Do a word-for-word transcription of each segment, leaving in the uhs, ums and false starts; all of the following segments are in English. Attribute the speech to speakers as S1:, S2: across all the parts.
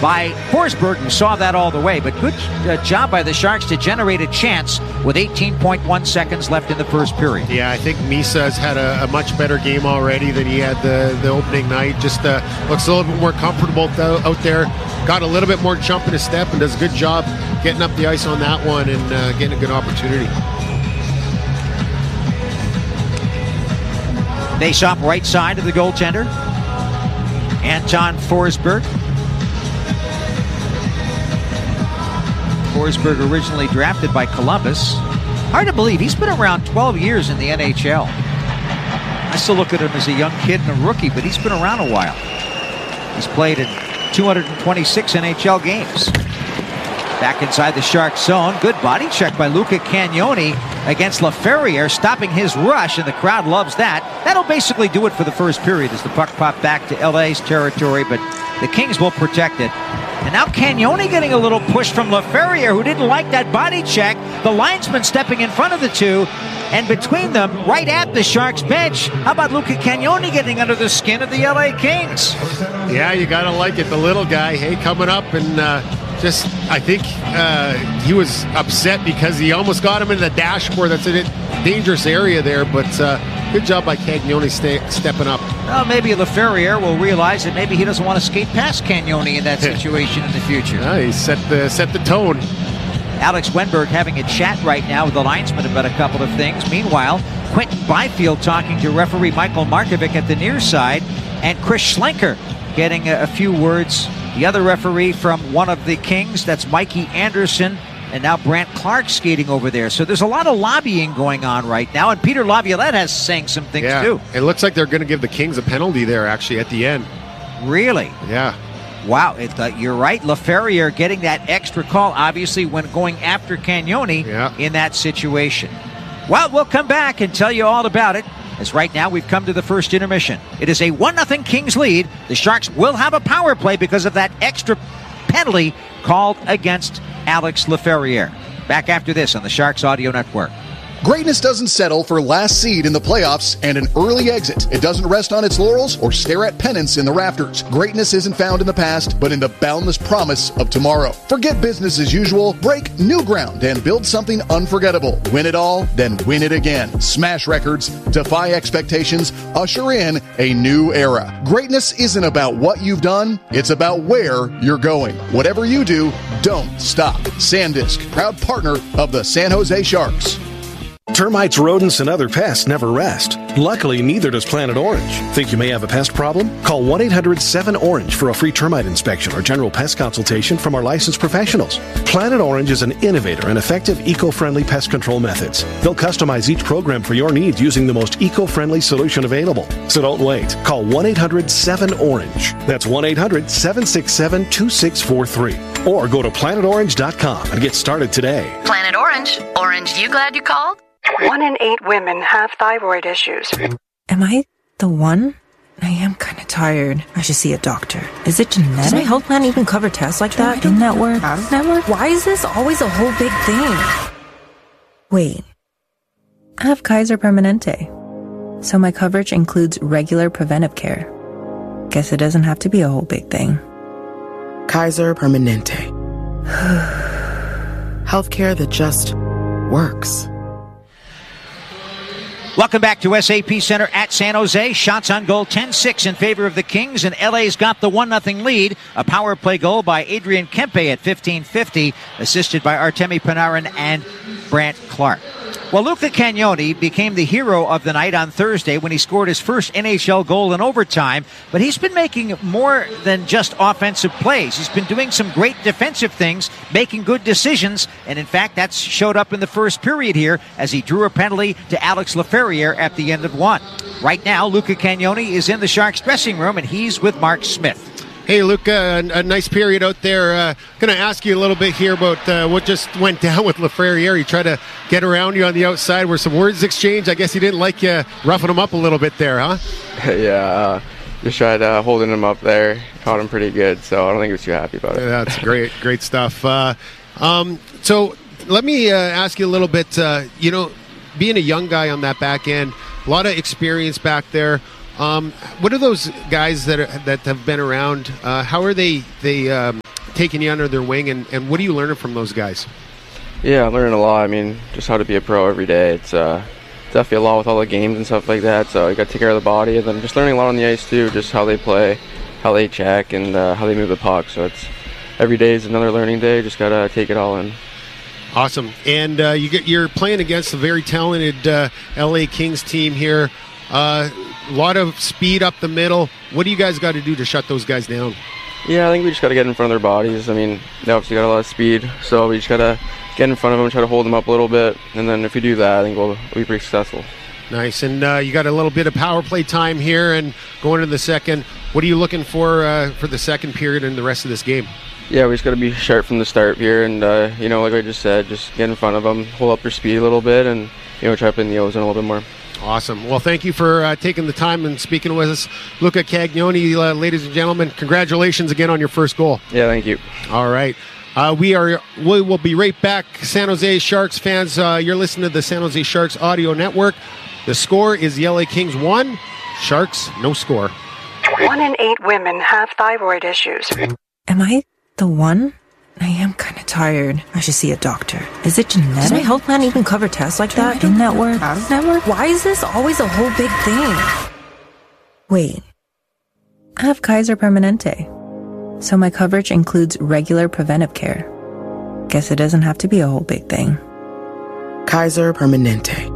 S1: by Forsberg, who saw that all the way. But good uh, job by the Sharks to generate a chance with eighteen point one seconds left in the first period.
S2: Yeah, I think Misa has had a, a much better game already than he had the, the opening night. Just uh, looks a little bit more comfortable th- out there. Got a little bit more jump in his step and does a good job getting up the ice on that one and uh, getting a good opportunity.
S1: Face off right side of the goaltender, Anton Forsberg. Forsberg originally drafted by Columbus. Hard to believe, he's been around twelve years in the N H L. I still look at him as a young kid and a rookie, but he's been around a while. He's played in two hundred twenty-six N H L games. Back inside the Sharks zone. Good body check by Luca Cagnoni against Laferriere, stopping his rush, and the crowd loves that. That'll basically do it for the first period as the puck popped back to L A's territory, but the Kings will protect it. And now Cagnoni getting a little push from Laferriere, who didn't like that body check. The linesman stepping in front of the two, and between them, right at the Sharks bench. How about Luca Cagnoni getting under the skin of the L A Kings?
S2: Yeah, you gotta like it. The little guy, hey, coming up and uh, just, I think uh, he was upset because he almost got him in the dashboard. That's a dangerous area there, but uh, good job by Cagnoni sta- stepping up.
S1: Well, maybe Laferriere will realize that maybe he doesn't want to skate past Cagnoni in that situation in the future.
S2: Yeah, he set the set the tone.
S1: Alex Wenberg having a chat right now with the linesman about a couple of things. Meanwhile, Quentin Byfield talking to referee Michael Markovic at the near side, and Chris Schlenker getting a, a few words. The other referee from one of the Kings, that's Mikey Anderson, and now Brant Clark skating over there. So there's a lot of lobbying going on right now, and Peter Laviolette has saying some things
S2: yeah,
S1: too.
S2: It looks like they're going to give the Kings a penalty there, actually, at the end.
S1: Really?
S2: Yeah.
S1: Wow, it, uh, you're right. Laferriere getting that extra call, obviously, when going after Cagnoni
S2: yeah.
S1: in that situation. Well, we'll come back and tell you all about it, as right now we've come to the first intermission. It is a one nothing Kings lead. The Sharks will have a power play because of that extra penalty called against Alex Laferriere. Back after this on the Sharks Audio Network.
S3: Greatness doesn't settle for last seed in the playoffs and an early exit. It doesn't rest on its laurels or stare at pennants in the rafters. Greatness isn't found in the past, but in the boundless promise of tomorrow. Forget business as usual, break new ground, and build something unforgettable. Win it all, then win it again. Smash records, defy expectations, usher in a new era. Greatness isn't about what you've done, it's about where you're going. Whatever you do, don't stop. SanDisk, proud partner of the San Jose Sharks.
S4: Termites, rodents, and other pests never rest. Luckily, neither does Planet Orange. Think you may have a pest problem? Call one eight hundred seven orange for a free termite inspection or general pest consultation from our licensed professionals. Planet Orange is an innovator and effective eco-friendly pest control methods. They'll customize each program for your needs using the most eco-friendly solution available. So don't wait. Call one eight hundred seven orange. That's one eight hundred seven six seven two six four three. Or go to planet orange dot com and get started today.
S5: Planet Orange. Orange, you glad you called?
S6: One in eight women have thyroid issues.
S7: Am I the one? I am kind of tired. I should see a doctor. Is it genetic? Does my health plan even cover tests like that? In network? Out of network? Why is this always a whole big thing? Wait. I have Kaiser Permanente. So my coverage includes regular preventive care. Guess it doesn't have to be a whole big thing.
S8: Kaiser Permanente. Healthcare that just works.
S1: Welcome back to S A P Center at San Jose. Shots on goal, ten six in favor of the Kings, and L A's got the one nothing lead. A power play goal by Adrian Kempe at fifteen fifty, assisted by Artemi Panarin and Brant Clark. Well, Luca Cagnoni became the hero of the night on Thursday when he scored his first N H L goal in overtime, but he's been making more than just offensive plays. He's been doing some great defensive things, making good decisions, and in fact, that's showed up in the first period here as he drew a penalty to Alex Laferriere at the end of one. Right now, Luca Cagnoni is in the Sharks dressing room, and he's with Mark Smith.
S2: Hey, Luca, a, a nice period out there. Uh, going to ask you a little bit here about uh, what just went down with Laferriere. He tried to get around you on the outside. Were some words exchanged? I guess he didn't like you roughing him up a little bit there, huh?
S9: yeah, uh, just tried uh, holding him up there. Caught him pretty good, so I don't think he was too happy about it.
S2: Yeah, that's great, great stuff. Uh, um, so let me uh, ask you a little bit. Uh, you know, being a young guy on that back end, a lot of experience back there. Um, what are those guys that are, that have been around? Uh, how are they they um, taking you under their wing, and, and what are you learning from those guys?
S9: Yeah, I'm learning a lot. I mean, just how to be a pro every day. It's uh, definitely a lot with all the games and stuff like that, so you got to take care of the body, and then just learning a lot on the ice too, just how they play, how they check, and uh, how they move the puck. So it's every day is another learning day. Just got to take it all in.
S2: Awesome. And uh, you get, you're playing against a very talented uh, L A Kings team here. Uh, a lot of speed up the middle. What do you guys got to do to shut those guys down?
S9: Yeah, I think we just got to get in front of their bodies. I mean, they obviously got a lot of speed, so we just got to get in front of them, try to hold them up a little bit, and then if we do that, I think we'll, we'll be pretty successful.
S2: Nice. And uh, you got a little bit of power play time here, and going into the second. What are you looking for uh, for the second period and the rest of this game?
S9: Yeah, we just got to be sharp from the start here, and uh, you know, like I just said, just get in front of them, hold up their speed a little bit, and you know, try to play in the ozone a little bit more.
S2: Awesome. Well, thank you for uh, taking the time and speaking with us. Luca Cagnoni, uh, ladies and gentlemen, congratulations again on your first goal.
S9: Yeah, thank you.
S2: All right. Uh, we are. We will be right back. San Jose Sharks fans, uh, you're listening to the San Jose Sharks audio network. The score is the L A Kings one, Sharks no score.
S6: One in eight women have thyroid issues.
S7: Am I the one? I am kind of tired. I should see a doctor. Is it genetic? Does my health plan even cover tests like that? In network? Out of network? Why is this always a whole big thing? Wait. I have Kaiser Permanente. So my coverage includes regular preventive care. Guess it doesn't have to be a whole big thing.
S8: Kaiser Permanente.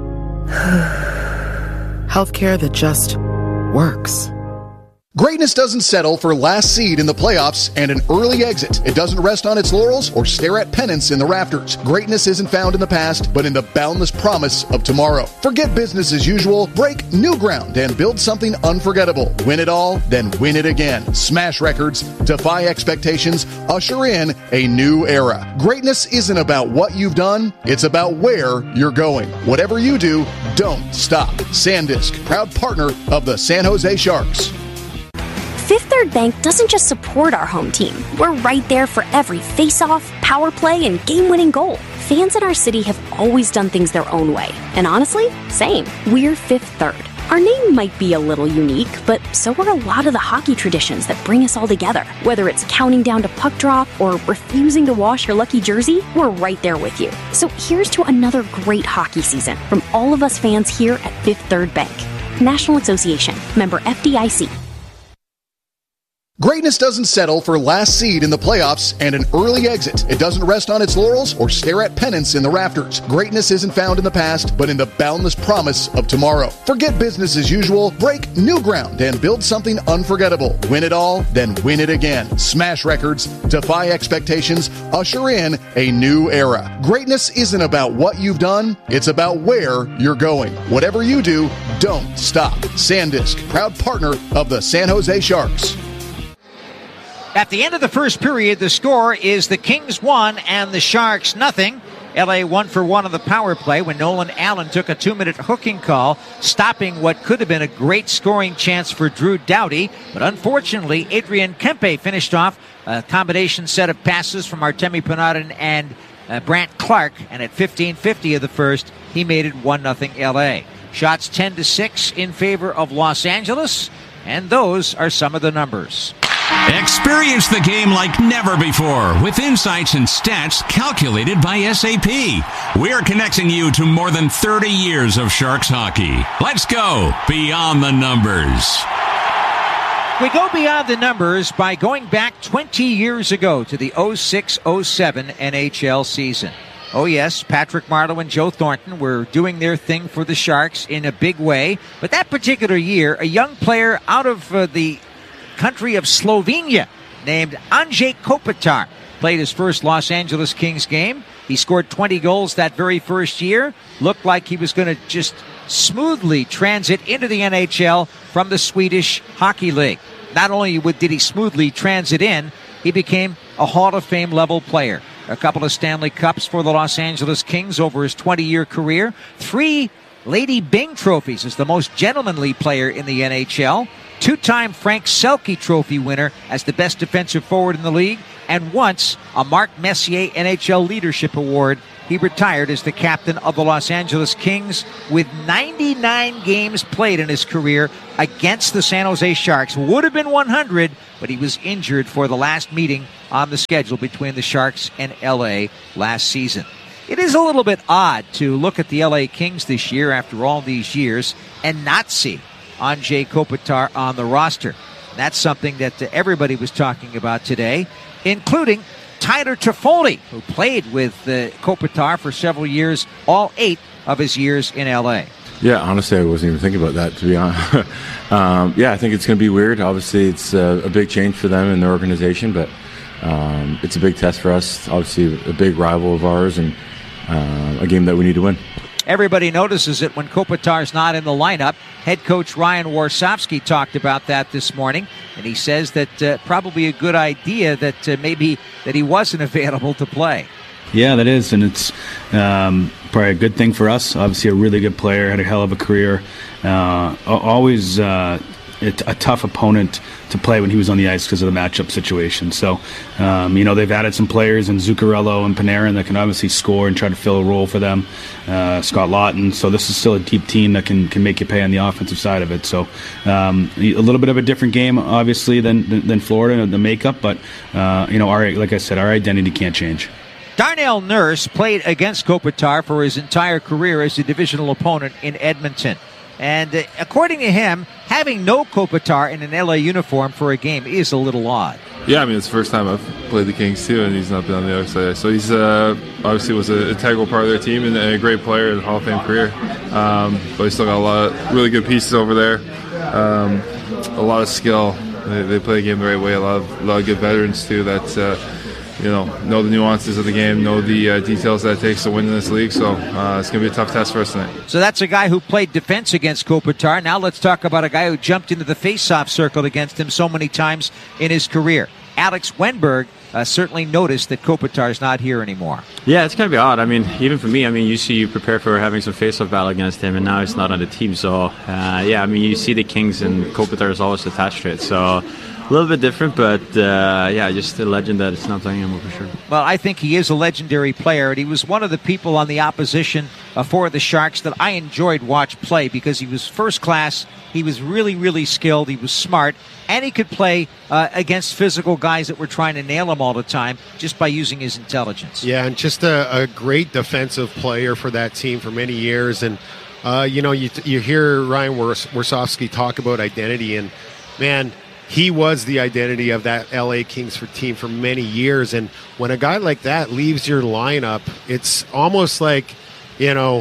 S8: Healthcare that just works.
S3: Greatness doesn't settle for last seed in the playoffs and an early exit. It doesn't rest on its laurels or stare at pennants in the rafters. Greatness isn't found in the past, but in the boundless promise of tomorrow. Forget business as usual, break new ground, and build something unforgettable. Win it all, then win it again. Smash records, defy expectations, usher in a new era. Greatness isn't about what you've done, it's about where you're going. Whatever you do, don't stop. SanDisk, proud partner of the San Jose Sharks.
S10: Fifth Third Bank doesn't just support our home team. We're right there for every face-off, power play, and game-winning goal. Fans in our city have always done things their own way. And honestly, same. We're Fifth Third. Our name might be a little unique, but so are a lot of the hockey traditions that bring us all together. Whether it's counting down to puck drop or refusing to wash your lucky jersey, we're right there with you. So here's to another great hockey season from all of us fans here at Fifth Third Bank. National Association. Member F D I C.
S3: Greatness doesn't settle for last seed in the playoffs and an early exit. It doesn't rest on its laurels or stare at pennants in the rafters. Greatness isn't found in the past, but in the boundless promise of tomorrow. Forget business as usual, break new ground, and build something unforgettable. Win it all, then win it again. Smash records, defy expectations, usher in a new era. Greatness isn't about what you've done, it's about where you're going. Whatever you do, don't stop. SanDisk, proud partner of the San Jose Sharks.
S1: At the end of the first period, the score is the Kings one and the Sharks nothing. L A one for one on the power play when Nolan Allen took a two-minute hooking call, stopping what could have been a great scoring chance for Drew Doughty. But unfortunately, Adrian Kempe finished off a combination set of passes from Artemi Panarin and uh, Brant Clark. And at fifteen fifty of the first, he made it one nothing L A. Shots ten to six in favor of Los Angeles. And those are some of the numbers.
S11: Experience the game like never before with insights and stats calculated by S A P. We're connecting you to more than thirty years of Sharks hockey. Let's go beyond the numbers.
S1: We go beyond the numbers by going back twenty years ago to the oh six oh seven N H L season. Oh yes, Patrick Marleau and Joe Thornton were doing their thing for the Sharks in a big way. But that particular year, a young player out of uh, the country of Slovenia named Andrej Kopitar played his first Los Angeles Kings game. He scored twenty goals that very first year. Looked like he was going to just smoothly transit into the N H L from the Swedish Hockey League. Not only did he smoothly transit in, he became a Hall of Fame level player. A couple of Stanley Cups for the Los Angeles Kings over his twenty-year career. Three Lady Byng trophies as the most gentlemanly player in the N H L. Two-time Frank Selke Trophy winner as the best defensive forward in the league, and once a Mark Messier N H L Leadership Award he retired as the captain of the Los Angeles Kings with ninety-nine games played in his career against the San Jose Sharks. Would have been one hundred, but he was injured for the last meeting on the schedule between the Sharks and L A last season. It is a little bit odd to look at the L A Kings this year after all these years and not see Anze Kopitar on the roster. That's something that uh, everybody was talking about today, including Tyler Toffoli, who played with uh, Kopitar for several years, all eight of his years in L A.
S12: Yeah, honestly, I wasn't even thinking about that, to be honest. um, yeah, I think it's going to be weird. Obviously, it's uh, a big change for them and their organization, but um, it's a big test for us. Obviously, a big rival of ours and uh, a game that we need to win.
S1: Everybody notices it when Kopitar's not in the lineup. Head coach Ryan Warsofsky talked about that this morning, and he says that uh, probably a good idea that uh, maybe that he wasn't available to play.
S13: Yeah, that is, and it's um, probably a good thing for us. Obviously, a really good player, had a hell of a career. Uh, always uh, a tough opponent to play when he was on the ice because of the matchup situation. So, um, you know, they've added some players in Zuccarello and Panarin that can obviously score and try to fill a role for them. Uh, Scott Lawton. So this is still a deep team that can, can make you pay on the offensive side of it. So um, a little bit of a different game, obviously, than than, than Florida, the makeup. But, uh, you know, our like I said, our identity can't change.
S1: Darnell Nurse played against Kopitar for his entire career as a divisional opponent in Edmonton. And uh, according to him, having no Kopitar in an L A uniform for a game is a little odd.
S14: Yeah, I mean, it's the first time I've played the Kings, too, and he's not been on the other side. So he's uh, obviously was an integral part of their team and a great player in a Hall of Fame career. Um, but he's still got a lot of really good pieces over there, um, a lot of skill. They, they play the game the right way, a lot of, a lot of good veterans, too, that uh, you know, know the nuances of the game, know the uh, details that it takes to win in this league. So uh, it's going to be a tough test for us tonight.
S1: So that's a guy who played defense against Kopitar. Now let's talk about a guy who jumped into the face-off circle against him so many times in his career. Alex Wenberg uh, certainly noticed that Kopitar's not here anymore.
S15: Yeah, it's going to be odd. I mean, even for me, I mean, you see you prepare for having some face-off battle against him, and now he's not on the team. So, uh, yeah, I mean, you see the Kings, and Kopitar is always attached to it. So a little bit different, but uh, yeah, just a legend that it's not playing anymore for sure.
S1: Well, I think he is a legendary player, and he was one of the people on the opposition uh, for the Sharks that I enjoyed watch play because he was first class, he was really, really skilled, he was smart, and he could play uh, against physical guys that were trying to nail him all the time just by using his intelligence.
S2: Yeah, and just a, a great defensive player for that team for many years. And, uh, you know, you, you hear Ryan Warsofsky talk about identity, and, man, he was the identity of that L A Kings for team for many years. And when a guy like that leaves your lineup, it's almost like, you know,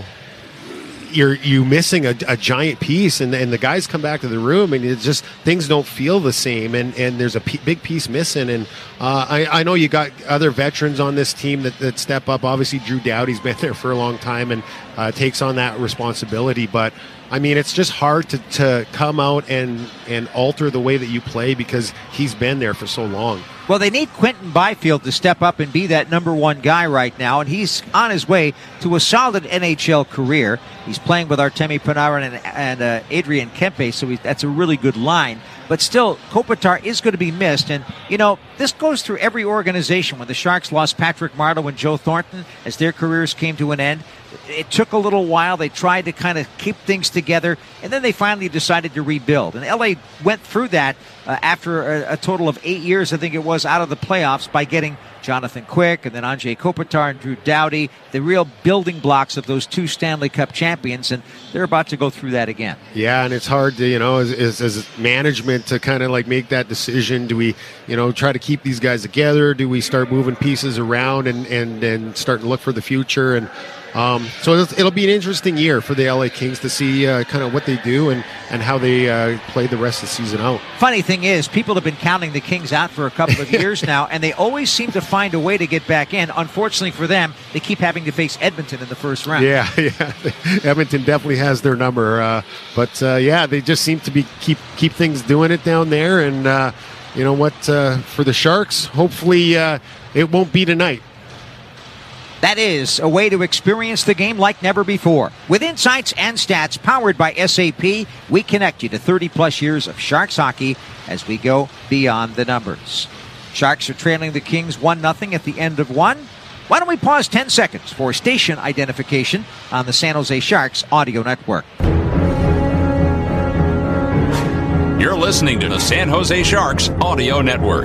S2: you're you missing a, a giant piece, and, and the guys come back to the room, and it's just things don't feel the same, and, and there's a p- big piece missing. And uh, I, I know you got other veterans on this team that, that step up. Obviously, Drew Doughty's been there for a long time and uh, takes on that responsibility, but I mean, it's just hard to, to come out and, and alter the way that you play because he's been there for so long.
S1: Well, they need Quentin Byfield to step up and be that number one guy right now, and he's on his way to a solid N H L career. He's playing with Artemi Panarin and, and uh, Adrian Kempe, so he, that's a really good line. But still, Kopitar is going to be missed. And, you know, this goes through every organization. When the Sharks lost Patrick Marleau and Joe Thornton as their careers came to an end, it took a little while. They tried to kind of keep things together, and then they finally decided to rebuild. And L A went through that uh, after a, a total of eight years, I think it was, out of the playoffs by getting Jonathan Quick and then Anze Kopitar and Drew Doughty, the real building blocks of those two Stanley Cup champions, and they're about to go through that again.
S2: Yeah, and it's hard to, you know, as, as, as management to kind of like make that decision. Do we, you know, try to keep these guys together? Do we start moving pieces around and, and, and start to look for the future? And Um, so it'll, it'll be an interesting year for the L A Kings to see uh, kind of what they do and, and how they uh, play the rest of the season out.
S1: Funny thing is, people have been counting the Kings out for a couple of years now, and they always seem to find a way to get back in. Unfortunately for them, they keep having to face Edmonton in the first round.
S2: Yeah, yeah. Edmonton definitely has their number. Uh, but, uh, yeah, they just seem to be keep keep things doing it down there. And, uh, you know what, uh, for the Sharks, hopefully uh, it won't be tonight.
S1: That is a way to experience the game like never before. With insights and stats powered by S A P, we connect you to thirty-plus years of Sharks hockey as we go beyond the numbers. Sharks are trailing the Kings one nothing at the end of one. Why don't we pause ten seconds for station identification on the San Jose Sharks audio network.
S11: You're listening to the San Jose Sharks audio network.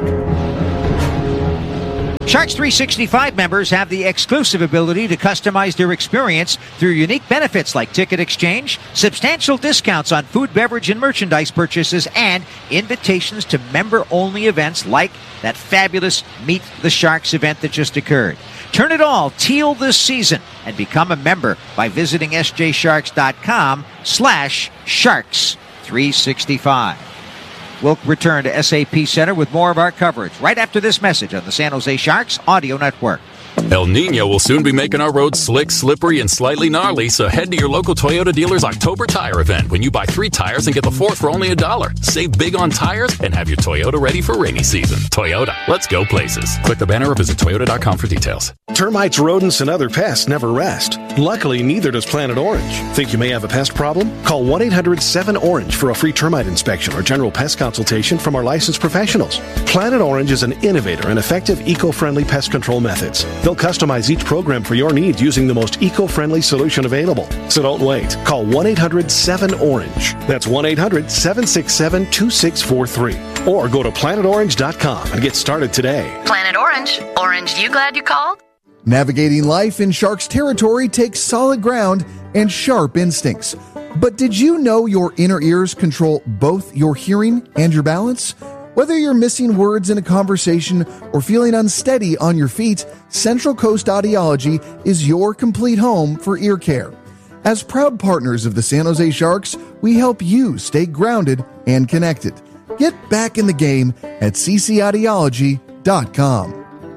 S1: Sharks three sixty-five members have the exclusive ability to customize their experience through unique benefits like ticket exchange, substantial discounts on food, beverage, and merchandise purchases, and invitations to member-only events like that fabulous Meet the Sharks event that just occurred. Turn it all teal this season and become a member by visiting sjsharks.com slash sharks 365. We'll return to S A P Center with more of our coverage right after this message on the San Jose Sharks audio network.
S16: El Nino will soon be making our roads slick, slippery, and slightly gnarly, so head to your local Toyota dealer's October tire event when you buy three tires and get the fourth for only a dollar. Save big on tires and have your Toyota ready for rainy season. Toyota, let's go places. Click the banner or visit toyota dot com for details.
S4: Termites, rodents, and other pests never rest. Luckily, neither does Planet Orange. Think you may have a pest problem? Call one eight hundred seven orange for a free termite inspection or general pest consultation from our licensed professionals. Planet Orange is an innovator and effective eco-friendly pest control methods. They'll customize each program for your needs using the most eco-friendly solution available. So don't wait. Call one eight hundred seven orange. That's one eight hundred seven six seven two six four three. Or go to planet orange dot com and get started today.
S5: Planet Orange. Orange, you glad you called?
S17: Navigating life in Sharks territory takes solid ground and sharp instincts. But did you know your inner ears control both your hearing and your balance? Whether you're missing words in a conversation or feeling unsteady on your feet, Central Coast Audiology is your complete home for ear care. As proud partners of the San Jose Sharks, we help you stay grounded and connected. Get back in the game at c c audiology dot com.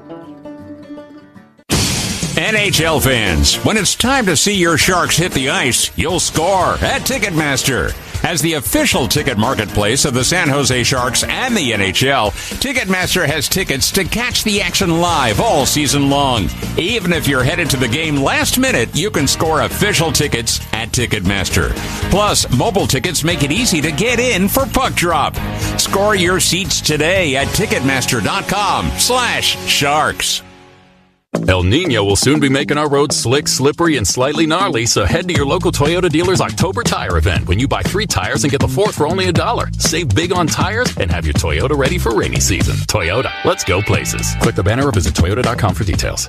S11: N H L fans, when it's time to see your Sharks hit the ice, you'll score at Ticketmaster. As the official ticket marketplace of the San Jose Sharks and the N H L, Ticketmaster has tickets to catch the action live all season long. Even if you're headed to the game last minute, you can score official tickets at Ticketmaster. Plus, mobile tickets make it easy to get in for puck drop. Score your seats today at Ticketmaster.com slash Sharks.
S16: El Nino will soon be making our roads slick, slippery, and slightly gnarly, so head to your local Toyota dealer's October tire event when you buy three tires and get the fourth for only a dollar. Save big on tires and have your Toyota ready for rainy season. Toyota, let's go places. Click the banner or visit toyota dot com for details.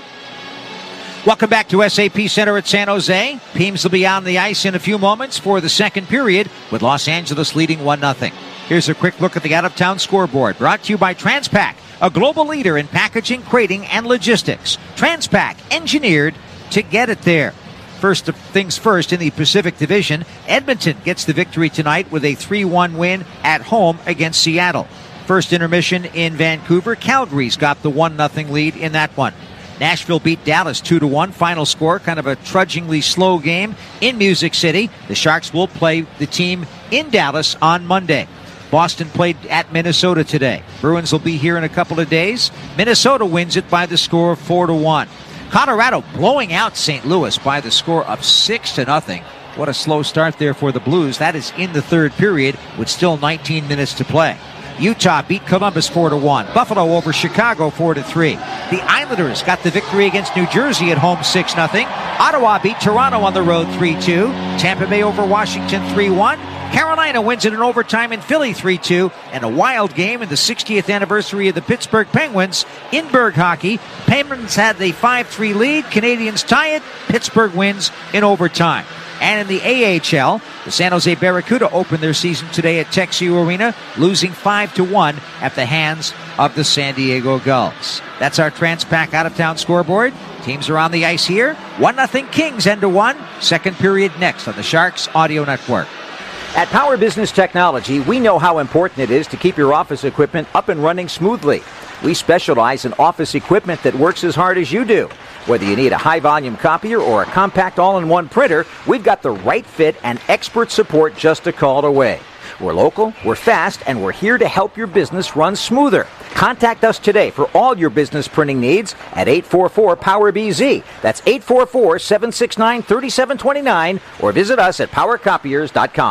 S1: Welcome back to S A P Center at San Jose. Teams will be on the ice in a few moments for the second period with Los Angeles leading one nothing. Here's a quick look at the out-of-town scoreboard, brought to you by Transpac, a global leader in packaging, crating, and logistics. Transpac, engineered to get it there. First things first, in the Pacific Division, Edmonton gets the victory tonight with a three one win at home against Seattle. First intermission in Vancouver, Calgary's got the one nothing lead in that one. Nashville beat Dallas two to one. Final score, kind of a trudgingly slow game in Music City. The Sharks will play the team in Dallas on Monday. Boston played at Minnesota today. Bruins will be here in a couple of days. Minnesota wins it by the score of four to one. Colorado blowing out Saint Louis by the score of six to nothing. What a slow start there for the Blues. That is in the third period with still nineteen minutes to play. Utah beat Columbus four to one. Buffalo over Chicago four to three. The Islanders got the victory against New Jersey at home six nothing. Ottawa beat Toronto on the road three two. Tampa Bay over Washington three one. Carolina wins it in overtime in Philly three two. And a wild game in the sixtieth anniversary of the Pittsburgh Penguins in Berg hockey. Penguins had the five three lead. Canadians tie it. Pittsburgh wins in overtime. And in the A H L, the San Jose Barracuda opened their season today at TexUs Arena, losing five to one at the hands of the San Diego Gulls. That's our Transpac out-of-town scoreboard. Teams are on the ice here. one nothing Kings end to one. Second period next on the Sharks Audio Network.
S18: At Power Business Technology, we know how important it is to keep your office equipment up and running smoothly. We specialize in office equipment that works as hard as you do. Whether you need a high-volume copier or a compact all-in-one printer, we've got the right fit and expert support just a call away. We're local, we're fast, and we're here to help your business run smoother. Contact us today for all your business printing needs at eight four four, P O W E R B Z. That's eight four four, seven six nine, three seven two nine, or visit us at power copiers dot com.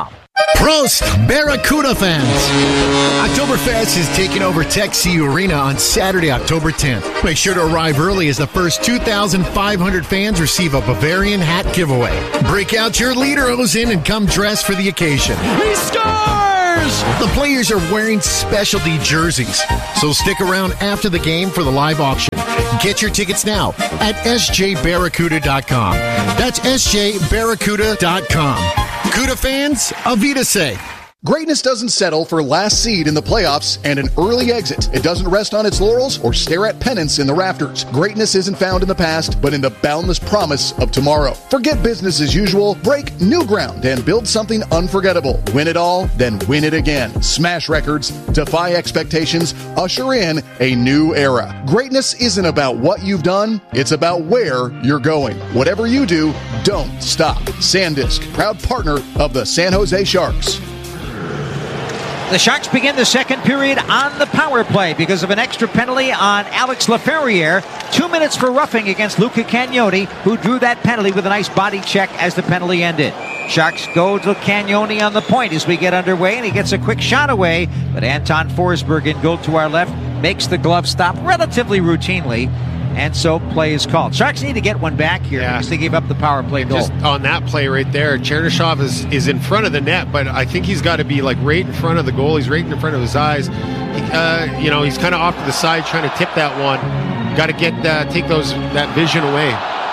S19: Prost, Barracuda fans! Oktoberfest is taking over Tech C Arena on Saturday, October tenth. Make sure to arrive early as the first two thousand five hundred fans receive a Bavarian hat giveaway. Break out your Lederhosen and come dressed for the occasion.
S20: He scores!
S19: The players are wearing specialty jerseys, so stick around after the game for the live auction. Get your tickets now at S J Barracuda dot com. That's S J Barracuda dot com. Cuda fans, Auf Wiedersehen.
S3: Greatness doesn't settle for last seed in the playoffs and an early exit. It doesn't rest on its laurels or stare at pennants in the rafters. Greatness isn't found in the past, but in the boundless promise of tomorrow. Forget business as usual, break new ground, and build something unforgettable. Win it all, then win it again. Smash records, defy expectations, usher in a new era. Greatness isn't about what you've done, it's about where you're going. Whatever you do, don't stop. SanDisk, proud partner of the San Jose Sharks.
S1: The Sharks begin the second period on the power play because of an extra penalty on Alex Laferriere. Two minutes for roughing against Luca Cagnoni, who drew that penalty with a nice body check as the penalty ended. Sharks go to Cagnoni on the point as we get underway, and he gets a quick shot away, but Anton Forsberg in goal to our left makes the glove stop relatively routinely. And so play is called. Sharks need to get one back here yeah. because they gave up the power play goal.
S2: Just on that play right there, Chernyshov is, is in front of the net, but I think he's got to be like right in front of the goal. He's right in front of his eyes. Uh, you know, he's kind of off to the side trying to tip that one. Got to get uh, take those that vision away.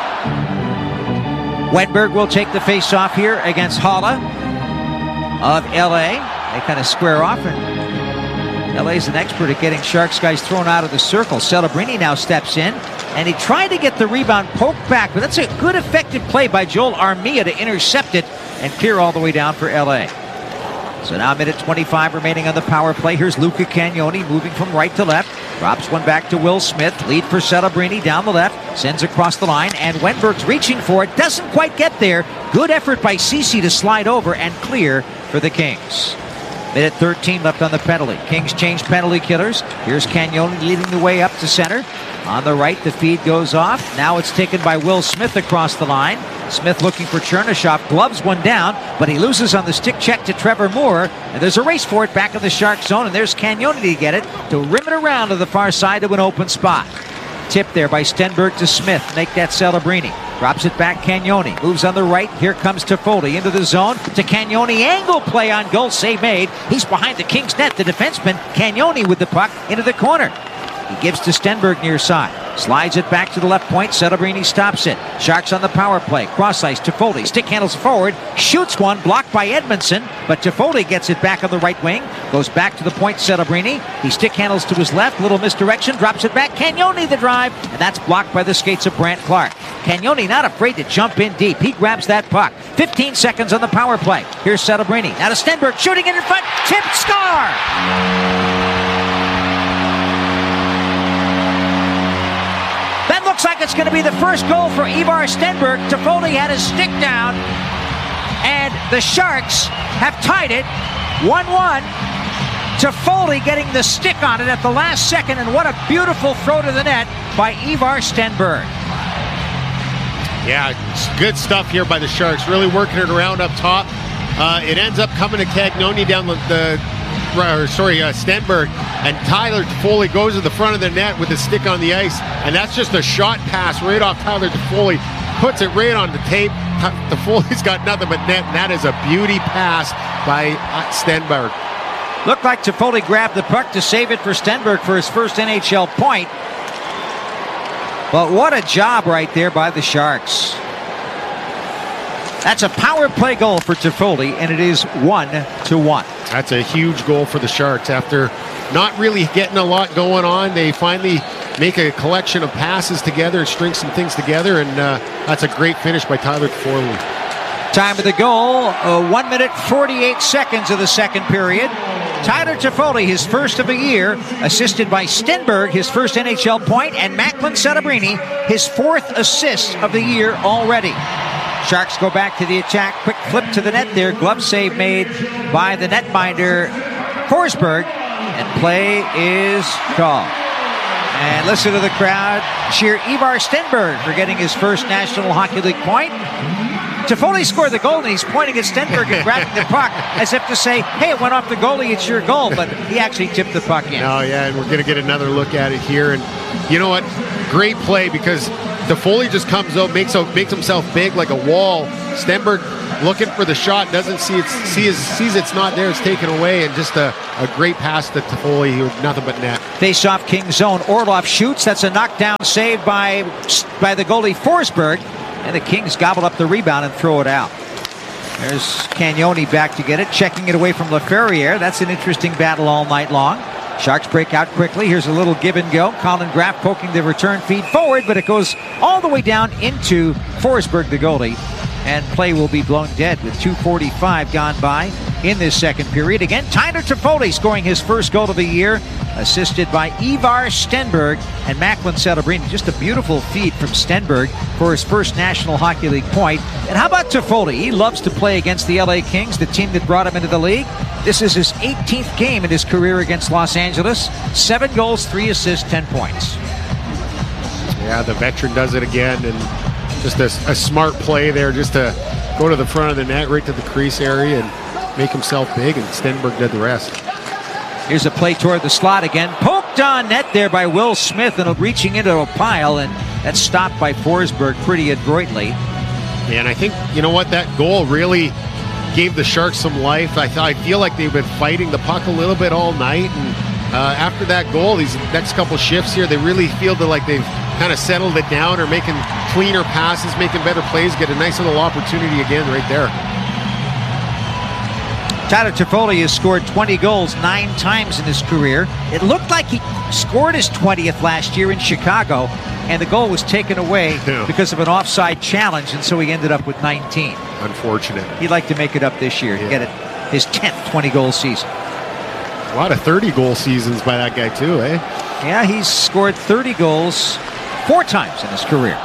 S1: Wenberg will take the face-off here against Haula of L A. They kind of square off, and L A's an expert at getting Sharks guys thrown out of the circle. Celebrini now steps in, and he tried to get the rebound poked back, but that's a good, effective play by Joel Armia to intercept it and clear all the way down for L A. So now minute twenty-five remaining on the power play. Here's Luca Cagnoni moving from right to left. Drops one back to Will Smith. Lead for Celebrini down the left. Sends across the line, and Wenberg's reaching for it. Doesn't quite get there. Good effort by Ceci to slide over and clear for the Kings. Minute thirteen left on the penalty. Kings change penalty killers. Here's Cagnoni leading the way up to center. On the right, the feed goes off. Now it's taken by Will Smith across the line. Smith looking for Chernyshov. Gloves one down, but he loses on the stick check to Trevor Moore. And there's a race for it back in the Shark zone. And there's Cagnoni to get it, to rim it around to the far side to an open spot. Tip there by Stenberg to Smith. Make that Celebrini. Drops it back, Cagnoni. Moves on the right. Here comes Toffoli into the zone. To Cagnoni. Angle play on goal. Save made. He's behind the Kings net. The defenseman, Cagnoni with the puck into the corner. He gives to Stenberg near side. Slides it back to the left point. Celebrini stops it. Sharks on the power play. Cross ice. Toffoli. Stick handles forward. Shoots one. Blocked by Edmondson. But Toffoli gets it back on the right wing. Goes back to the point. Celebrini. He stick handles to his left. Little misdirection. Drops it back. Cagnoni the drive. And that's blocked by the skates of Brant Clark. Cagnoni not afraid to jump in deep. He grabs that puck. fifteen seconds on the power play. Here's Celebrini. Now to Stenberg. Shooting it in front. Tip. Score! That looks like it's going to be the first goal for Ivar Stenberg. Toffoli had his stick down, and the Sharks have tied it one one. Toffoli getting the stick on it at the last second, and what a beautiful throw to the net by Ivar Stenberg.
S2: Yeah, good stuff here by the Sharks. Really working it around up top. Uh, it ends up coming to Cagnoni down the, the or sorry, uh, Stenberg, and Tyler Toffoli goes to the front of the net with his stick on the ice, and that's just a shot pass right off Tyler Toffoli, puts it right on the tape. Toffoli's got nothing but net, and that is a beauty pass by Stenberg.
S1: Looked like Toffoli grabbed the puck to save it for Stenberg for his first N H L point. But what a job right there by the Sharks. That's a power play goal for Toffoli, and it is one to one.
S2: That's a huge goal for the Sharks. After not really getting a lot going on, they finally make a collection of passes together and string some things together, and uh, that's a great finish by Tyler Toffoli.
S1: Time of the goal, uh, one minute, forty-eight seconds of the second period. Tyler Toffoli, his first of the year, assisted by Stenberg, his first N H L point, and Macklin Celebrini, his fourth assist of the year already. Sharks go back to the attack. Quick flip to the net there. Glove save made by the netminder, Forsberg, and play is called. And listen to the crowd cheer Ivar Stenberg for getting his first National Hockey League point. Toffoli scored the goal, and he's pointing at Stenberg and grabbing the puck as if to say, hey, it went off the goalie, it's your goal. But he actually tipped the puck in.
S2: Oh, yeah, and we're going to get another look at it here. And you know what? Great play, because Toffoli just comes out, makes, out, makes himself big like a wall. Stenberg looking for the shot, doesn't see it, sees, sees it's not there, it's taken away, and just a, a great pass to Toffoli, nothing but net.
S1: Face-off Kings zone. Orlov shoots. That's a knockdown save by, by the goalie Forsberg. And the Kings gobble up the rebound and throw it out. There's Cagnoni back to get it, checking it away from LaFerriere. That's an interesting battle all night long. Sharks break out quickly. Here's a little give and go. Colin Graff poking the return feed forward, but it goes all the way down into Forsberg, the goalie. And play will be blown dead with two forty-five gone by in this second period. Again, Tyler Toffoli scoring his first goal of the year, assisted by Ivar Stenberg and Macklin Celebrini. Just a beautiful feed from Stenberg for his first National Hockey League point. And how about Toffoli? He loves to play against the L A Kings, the team that brought him into the league. This is his eighteenth game in his career against Los Angeles. Seven goals, three assists, ten points.
S2: Yeah, the veteran does it again, and just a, a smart play there, just to go to the front of the net, right to the crease area, and make himself big, and Stenberg did the rest.
S1: Here's a play toward the slot again. Poked on net there by Will Smith, and reaching into a pile, and that's stopped by Forsberg pretty adroitly.
S2: Yeah, and I think, you know what, that goal really gave the Sharks some life. I, th- I feel like they've been fighting the puck a little bit all night, and uh, after that goal, these next couple shifts here, they really feel that like they've kind of settled it down, or making cleaner passes, making better plays, get a nice little opportunity again right there.
S1: Tyler Toffoli has scored twenty goals nine times in his career. It looked like he scored his twentieth last year in Chicago, and the goal was taken away
S2: yeah.
S1: because of an offside challenge, and so he ended up with nineteen.
S2: Unfortunate.
S1: He'd like to make it up this year to
S2: yeah.
S1: get it his tenth twenty-goal season.
S2: A lot of thirty-goal seasons by that guy too, eh?
S1: Yeah, he's scored thirty goals four times in his career.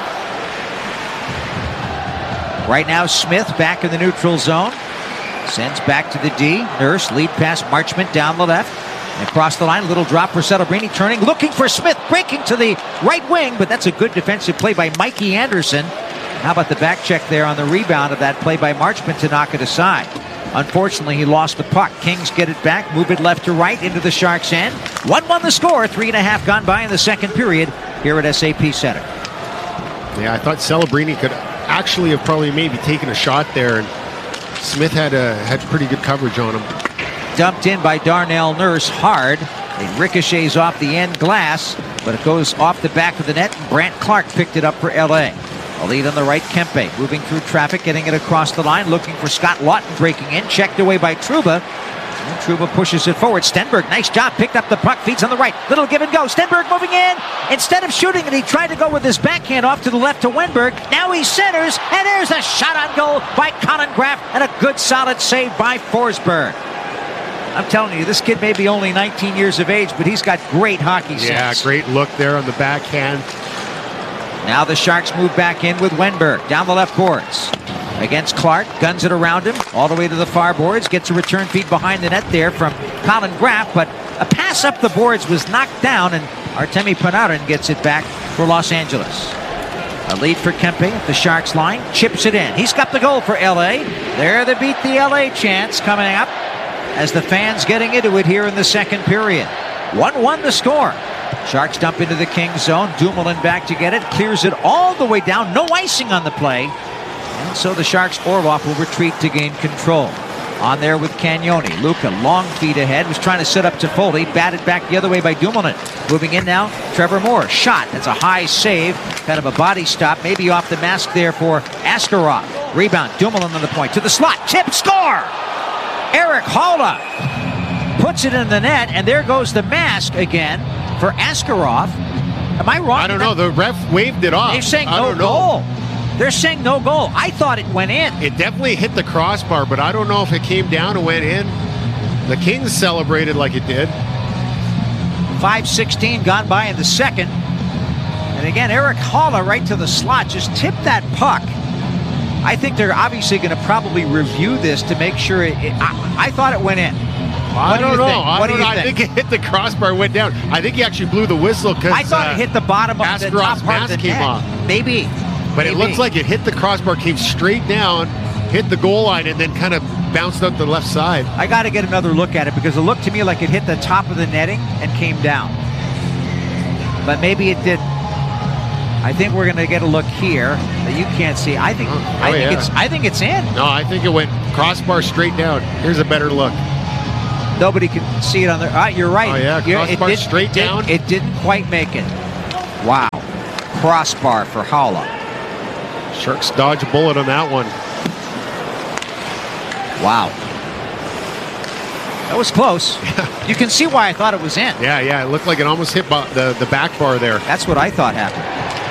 S1: Right now, Smith back in the neutral zone. Sends back to the D. Nurse, lead pass, Marchment down the left. And across the line, little drop for Celebrini, turning, looking for Smith, breaking to the right wing, but that's a good defensive play by Mikey Anderson. How about the back check there on the rebound of that play by Marchment to knock it aside? Unfortunately, he lost the puck. Kings get it back, move it left to right into the Sharks' end. one one the score, three and a half gone by in the second period here at S A P Center.
S2: Yeah, I thought Celebrini could actually have probably maybe taken a shot there, and Smith had a, had pretty good coverage on him.
S1: Dumped in by Darnell Nurse hard. It ricochets off the end glass, but it goes off the back of the net, and Brant Clark picked it up for L A. A lead on the right, Kempe moving through traffic, getting it across the line, looking for Scott Lawton, breaking in, checked away by Trouba. And Trouba pushes it forward. Stenberg, nice job, picked up the puck, feeds on the right, little give and go. Stenberg moving in. Instead of shooting it, he tried to go with his backhand off to the left to Wenberg. Now he centers, and there's a shot on goal by Colin Graff, and a good solid save by Forsberg. I'm telling you, this kid may be only nineteen years of age, but he's got great hockey sense.
S2: Yeah, great look there on the backhand.
S1: Now the Sharks move back in with Wenberg down the left boards. Against Clark, guns it around him, all the way to the far boards, gets a return feed behind the net there from Colin Graff, but a pass up the boards was knocked down, and Artemi Panarin gets it back for Los Angeles. A lead for Kempe at the Sharks line, chips it in. He's got the goal for L A. There they beat the L A chance coming up as the fans getting into it here in the second period. one one the score. Sharks dump into the Kings zone. Dumoulin back to get it. Clears it all the way down. No icing on the play. And so the Sharks' Orlov will retreat to gain control. On there with Cagnoni. Luca, long feet ahead, was trying to set up Toffoli. Batted back the other way by Dumoulin. Moving in now, Trevor Moore. Shot. That's a high save. Kind of a body stop. Maybe off the mask there for Askarov. Rebound. Dumoulin on the point. To the slot. Tip. Score! Eric Haula puts it in the net, and there goes the mask again for Askarov. Am I wrong?
S2: I don't know. The ref waved it off.
S1: They're saying
S2: I
S1: no
S2: don't know.
S1: goal. They're saying no goal. I thought it went in.
S2: It definitely hit the crossbar, but I don't know if it came down and went in. The Kings celebrated like it did.
S1: five sixteen gone by in the second. And again, Eric Haula right to the slot. Just tipped that puck. I think they're obviously going to probably review this to make sure it... it I, I thought it went in.
S2: I
S1: What
S2: don't
S1: do you
S2: know.
S1: think?
S2: I,
S1: What
S2: don't
S1: do you
S2: know. I
S1: think?
S2: think it hit the crossbar, went down. I think he actually blew the whistle because
S1: I thought
S2: uh,
S1: it hit the bottom of the top
S2: Askarov's
S1: part of the
S2: mask came
S1: net.
S2: off.
S1: Maybe.
S2: But it looks like it hit the crossbar, came straight down, hit the goal line, and then kind of bounced out the left side.
S1: I got to get another look at it because it looked to me like it hit the top of the netting and came down. But maybe it didn't. I think we're going to get a look here that you can't see. I think,
S2: oh,
S1: I, think
S2: yeah.
S1: it's, I think it's in.
S2: No, I think it went crossbar straight down. Here's a better look.
S1: Nobody can see it on there. Ah, you're right.
S2: Oh, yeah, crossbar
S1: it did,
S2: straight
S1: did,
S2: down.
S1: It didn't quite make it. Wow. Crossbar for Haula.
S2: Sharks dodge a bullet on that one.
S1: Wow. That was close. You can see why I thought it was in.
S2: Yeah, yeah. It looked like it almost hit the, the back bar there.
S1: That's what I thought happened.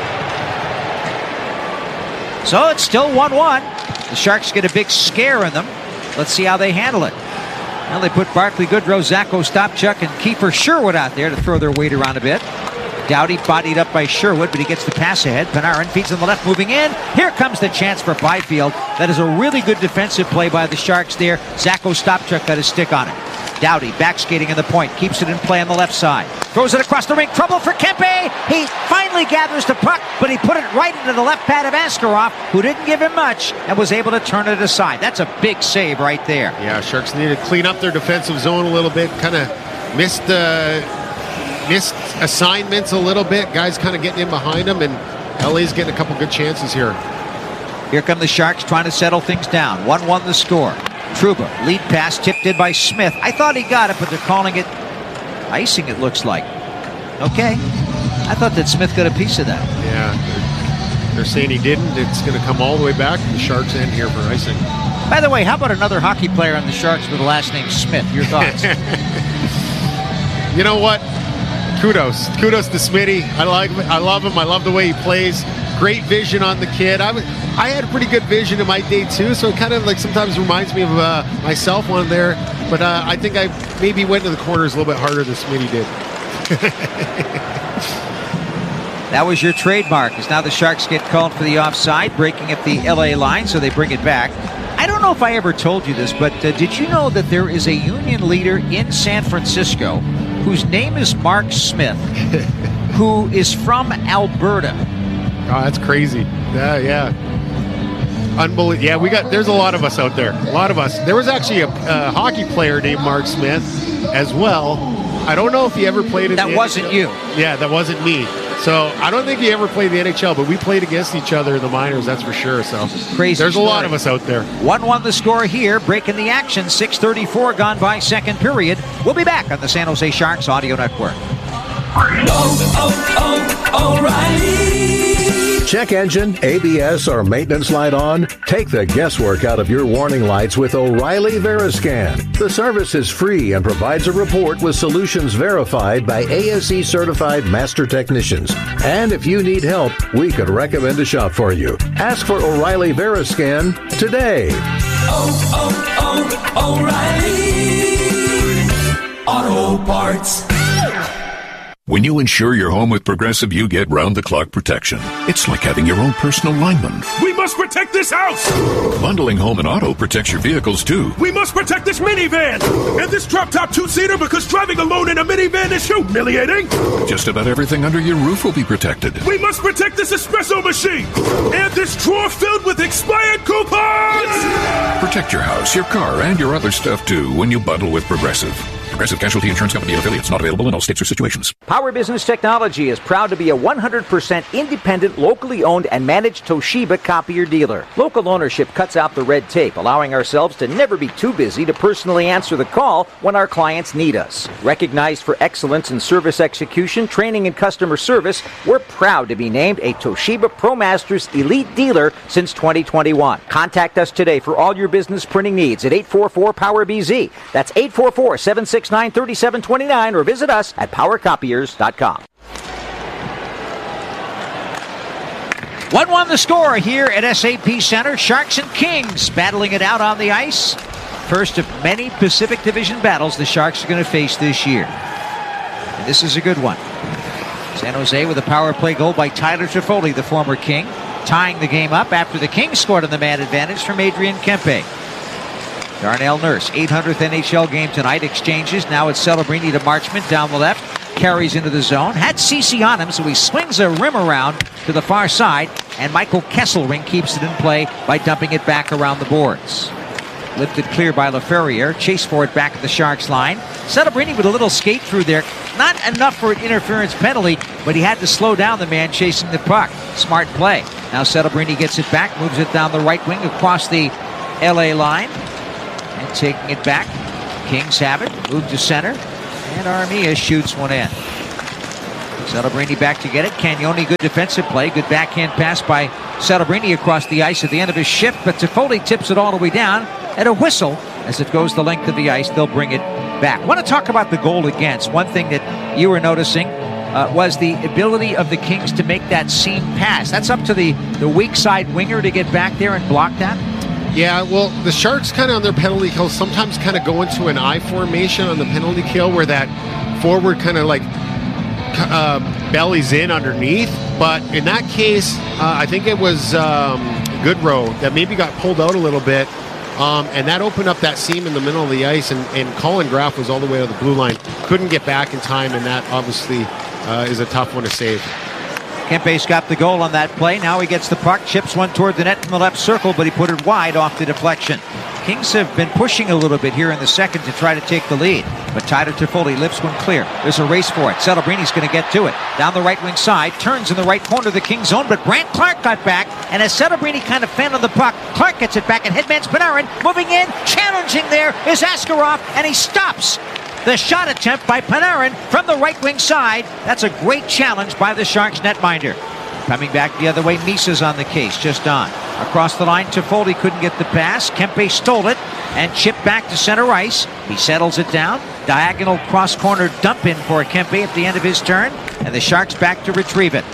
S1: So it's still one one. The Sharks get a big scare in them. Let's see how they handle it. Well, they put Barclay Goodrow, Zach Ostapchuk, and Kiefer Sherwood out there to throw their weight around a bit. Doughty bodied up by Sherwood, but he gets the pass ahead. Panarin feeds on the left, moving in. Here comes the chance for Byfield. That is a really good defensive play by the Sharks there. Zach Ostapchuk got his stick on it. Doughty back skating in the point, keeps it in play on the left side. Throws it across the rink, trouble for Kempe. He finally gathers the puck, but he put it right into the left pad of Askarov, who didn't give him much and was able to turn it aside. That's a big save right there.
S2: Yeah, Sharks need to clean up their defensive zone a little bit. Kind of missed uh, missed assignments a little bit. Guys kind of getting in behind them, and L A's getting a couple good chances here.
S1: Here come the Sharks trying to settle things down. one one the score. Trouba, lead pass tipped in by Smith. I thought he got it, but they're calling it icing, it looks like. Okay. I thought that Smith got a piece of that.
S2: Yeah. They're, they're saying he didn't. It's going to come all the way back to the Sharks' end here for icing.
S1: By the way, how about another hockey player on the Sharks with the last name Smith? Your thoughts?
S2: You know what? Kudos. Kudos to Smitty. I like I love him. I love the way he plays. Great vision on the kid. I, I had pretty good vision in my day too, so it kind of like sometimes reminds me of uh, myself one there. But uh, I think I maybe went to the corners a little bit harder than Smitty did.
S1: That was your trademark. As now the Sharks get called for the offside, breaking up the L A line, so they bring it back. I don't know if I ever told you this, but uh, did you know that there is a union leader in San Francisco whose name is Mark Smith, who is from Alberta?
S2: Oh, that's crazy. Yeah, yeah. Unbelievable. Yeah, we got, there's a lot of us out there. A lot of us. There was actually a, a hockey player named Mark Smith as well. I don't know if he ever played in
S1: That
S2: the
S1: wasn't
S2: N H L.
S1: you.
S2: Yeah, that wasn't me. So I don't think he ever played the N H L, but we played against each other in the minors, that's for sure. So
S1: crazy.
S2: There's
S1: story.
S2: a lot of us out there.
S1: one one the score here, breaking the action. six thirty-four gone by second period. We'll be back on the San Jose Sharks Audio Network.
S20: Oh, oh, O'Reilly.
S21: Check engine, A B S, or maintenance light on? Take the guesswork out of your warning lights with O'Reilly Veriscan. The service is free and provides a report with solutions verified by A S E certified master technicians. And if you need help, we could recommend a shop for you. Ask for O'Reilly Veriscan today.
S20: Oh, oh, oh, O'Reilly Auto Parts.
S22: When you insure your home with Progressive, you get round-the-clock protection. It's like having your own personal lineman.
S23: We must protect this house!
S22: Bundling home and auto protects your vehicles, too.
S23: We must protect this minivan! And this drop-top two-seater because driving alone in a minivan is humiliating!
S22: Just about everything under your roof will be protected.
S23: We must protect this espresso machine! And this drawer filled with expired coupons!
S22: Protect your house, your car, and your other stuff, too, when you bundle with Progressive. Progressive Casualty Insurance Company and affiliates. Not available in all states or situations.
S18: Power Business Technology is proud to be a one hundred percent independent, locally owned and managed Toshiba copier dealer. Local ownership cuts out the red tape, allowing ourselves to never be too busy to personally answer the call when our clients need us. Recognized for excellence in service execution, training, and customer service, we're proud to be named a Toshiba ProMasters Elite Dealer since twenty twenty-one. Contact us today for all your business printing needs at eight four four Power B Z. That's eight four four, seven six nine, three seven two nine, or visit us at power copiers dot com.
S1: one one the score here at S A P Center. Sharks and Kings battling it out on the ice. First of many Pacific Division battles the Sharks are going to face this year. And this is a good one. San Jose with a power play goal by Tyler Toffoli, the former King, tying the game up after the Kings scored on the man advantage from Adrian Kempe. Darnell Nurse, eight hundredth N H L game tonight, exchanges. Now it's Celebrini to Marchment down the left. carries into the zone. Had Ceci on him, so he swings a rim around to the far side, and Michael Kesselring keeps it in play by dumping it back around the boards. Lifted clear by LaFerriere. Chase for it back at the Sharks line. Celebrini with a little skate through there. Not enough for an interference penalty, but he had to slow down the man chasing the puck. Smart play. Now Celebrini gets it back, moves it down the right wing across the L A line. And taking it back. Kings have it. Move to center. And Armia shoots one in. Celebrini back to get it. Cagnoni, good defensive play. Good backhand pass by Celebrini across the ice at the end of his shift, but Toffoli tips it all the way down. And a whistle as it goes the length of the ice. They'll bring it back. I want to talk about the goal against. One thing that you were noticing uh, was the ability of the Kings to make that seam pass. That's up to the, the weak side winger to get back there and block that.
S2: Yeah, well, the Sharks kind of on their penalty kill sometimes kind of go into an I formation on the penalty kill where that forward kind of like uh, bellies in underneath. But in that case, uh, I think it was um, Goodrow that maybe got pulled out a little bit. Um, and that opened up that seam in the middle of the ice, and, and Colin Graf was all the way to the blue line. Couldn't get back in time, and that obviously uh, is a tough one to save.
S1: Kempe's got the goal on that play. Now he gets the puck, chips one toward the net from the left circle, but he put it wide off the deflection. Kings have been pushing a little bit here in the second to try to take the lead, but Tyler Toffoli lifts one clear. There's a race for it. Celebrini's going to get to it. Down the right wing side, turns in the right corner of the Kings zone, but Brandt Clark got back, and as Celebrini kind of fanned on the puck, Clark gets it back, and headman's Panarin moving in, challenging there is Askarov, and he stops the shot attempt by Panarin from the right wing side. That's a great challenge by the Sharks netminder. Coming back the other way, Misa's on the case, just on. Across the line, Toffoli couldn't get the pass. Kempe stole it and chipped back to center ice. He settles it down. Diagonal cross-corner dump in for Kempe at the end of his turn, and the Sharks back to retrieve it.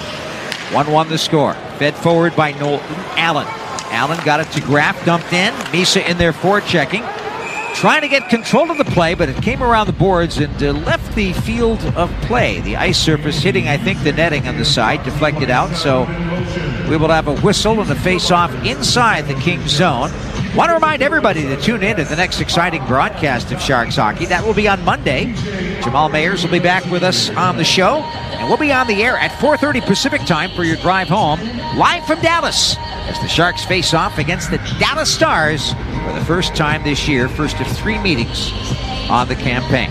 S1: one one the score. Fed forward by Nolan Allen. Allen got it to Graf, dumped in. Misa in there forechecking. Trying to get control of the play, but it came around the boards and uh, left the field of play. The ice surface hitting, I think, the netting on the side, deflected out. So we will have a whistle and a face-off inside the Kings zone. Want to remind everybody to tune in to the next exciting broadcast of Sharks hockey. That will be on Monday. Jamal Mayers will be back with us on the show, and we'll be on the air at four thirty Pacific time for your drive home, live from Dallas, as the Sharks face off against the Dallas Stars for the first time this year, first of three meetings on the campaign.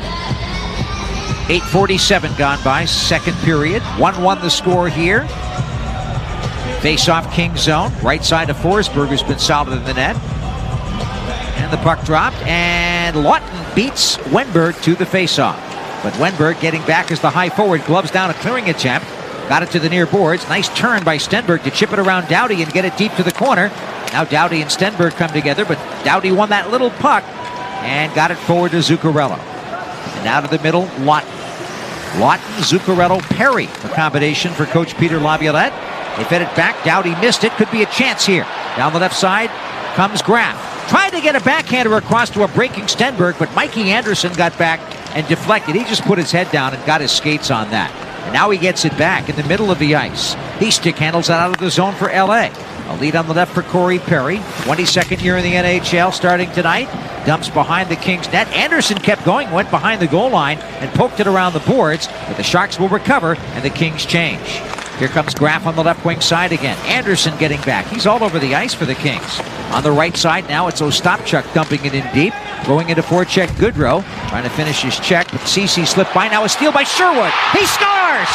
S1: eight forty-seven gone by, second period. one one the score here. Face-off King zone. Right side of Forsberg, who's been solid in the net. And the puck dropped, and Lawton beats Wenberg to the face-off. But Wenberg getting back as the high forward, gloves down a clearing attempt. Got it to the near boards. Nice turn by Stenberg to chip it around Doughty and get it deep to the corner. Now Doughty and Stenberg come together, but Doughty won that little puck and got it forward to Zuccarello. And now to the middle, Lawton. Lawton, Zuccarello, Perry. A combination for Coach Peter Laviolette. They fed it back. Doughty missed it. Could be a chance here. Down the left side comes Graf. Tried to get a backhander across to a breaking Stenberg, but Mikey Anderson got back and deflected. He just put his head down and got his skates on that. And now he gets it back in the middle of the ice. He stick handles that out of the zone for L A. A lead on the left for Corey Perry. twenty-second year in the N H L starting tonight. Dumps behind the Kings net. Anderson kept going, went behind the goal line and poked it around the boards. But the Sharks will recover and the Kings change. Here comes Graf on the left wing side again. Anderson getting back. He's all over the ice for the Kings. On the right side now it's Ostapchuk dumping it in deep. Going into forecheck Goodrow. Trying to finish his check, but Ceci slipped by. Now a steal by Sherwood. He scores!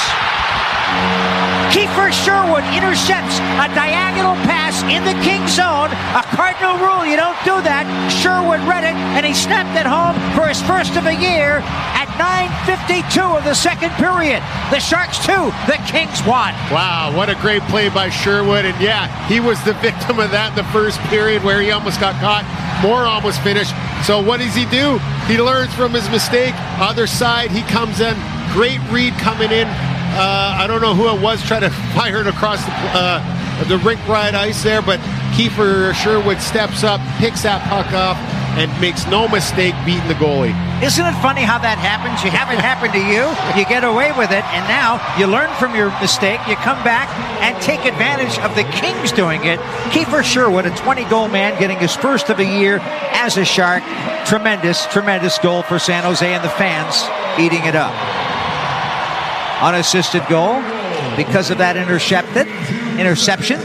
S1: Kiefer Sherwood intercepts a diagonal pass in the Kings zone. A cardinal rule, you don't do that. Sherwood read it, and he snapped it home for his first of the year at nine fifty-two of the second period. The Sharks two, the Kings one.
S2: Wow, what a great play by Sherwood. And yeah, he was the victim of that in the first period where he almost got caught. Moore almost finished. So what does he do? He learns from his mistake. Other side, he comes in. Great read coming in. Uh, I don't know who it was trying to fire it across the, uh, the rink ride ice there, but Kiefer Sherwood steps up, picks that puck off, and makes no mistake beating the goalie.
S1: Isn't it funny how that happens? You have it happen to you, you get away with it, and now you learn from your mistake, you come back and take advantage of the Kings doing it. Kiefer Sherwood, a twenty-goal man, getting his first of the year as a Shark. Tremendous, tremendous goal for San Jose and the fans eating it up. Unassisted goal because of that intercepted interception.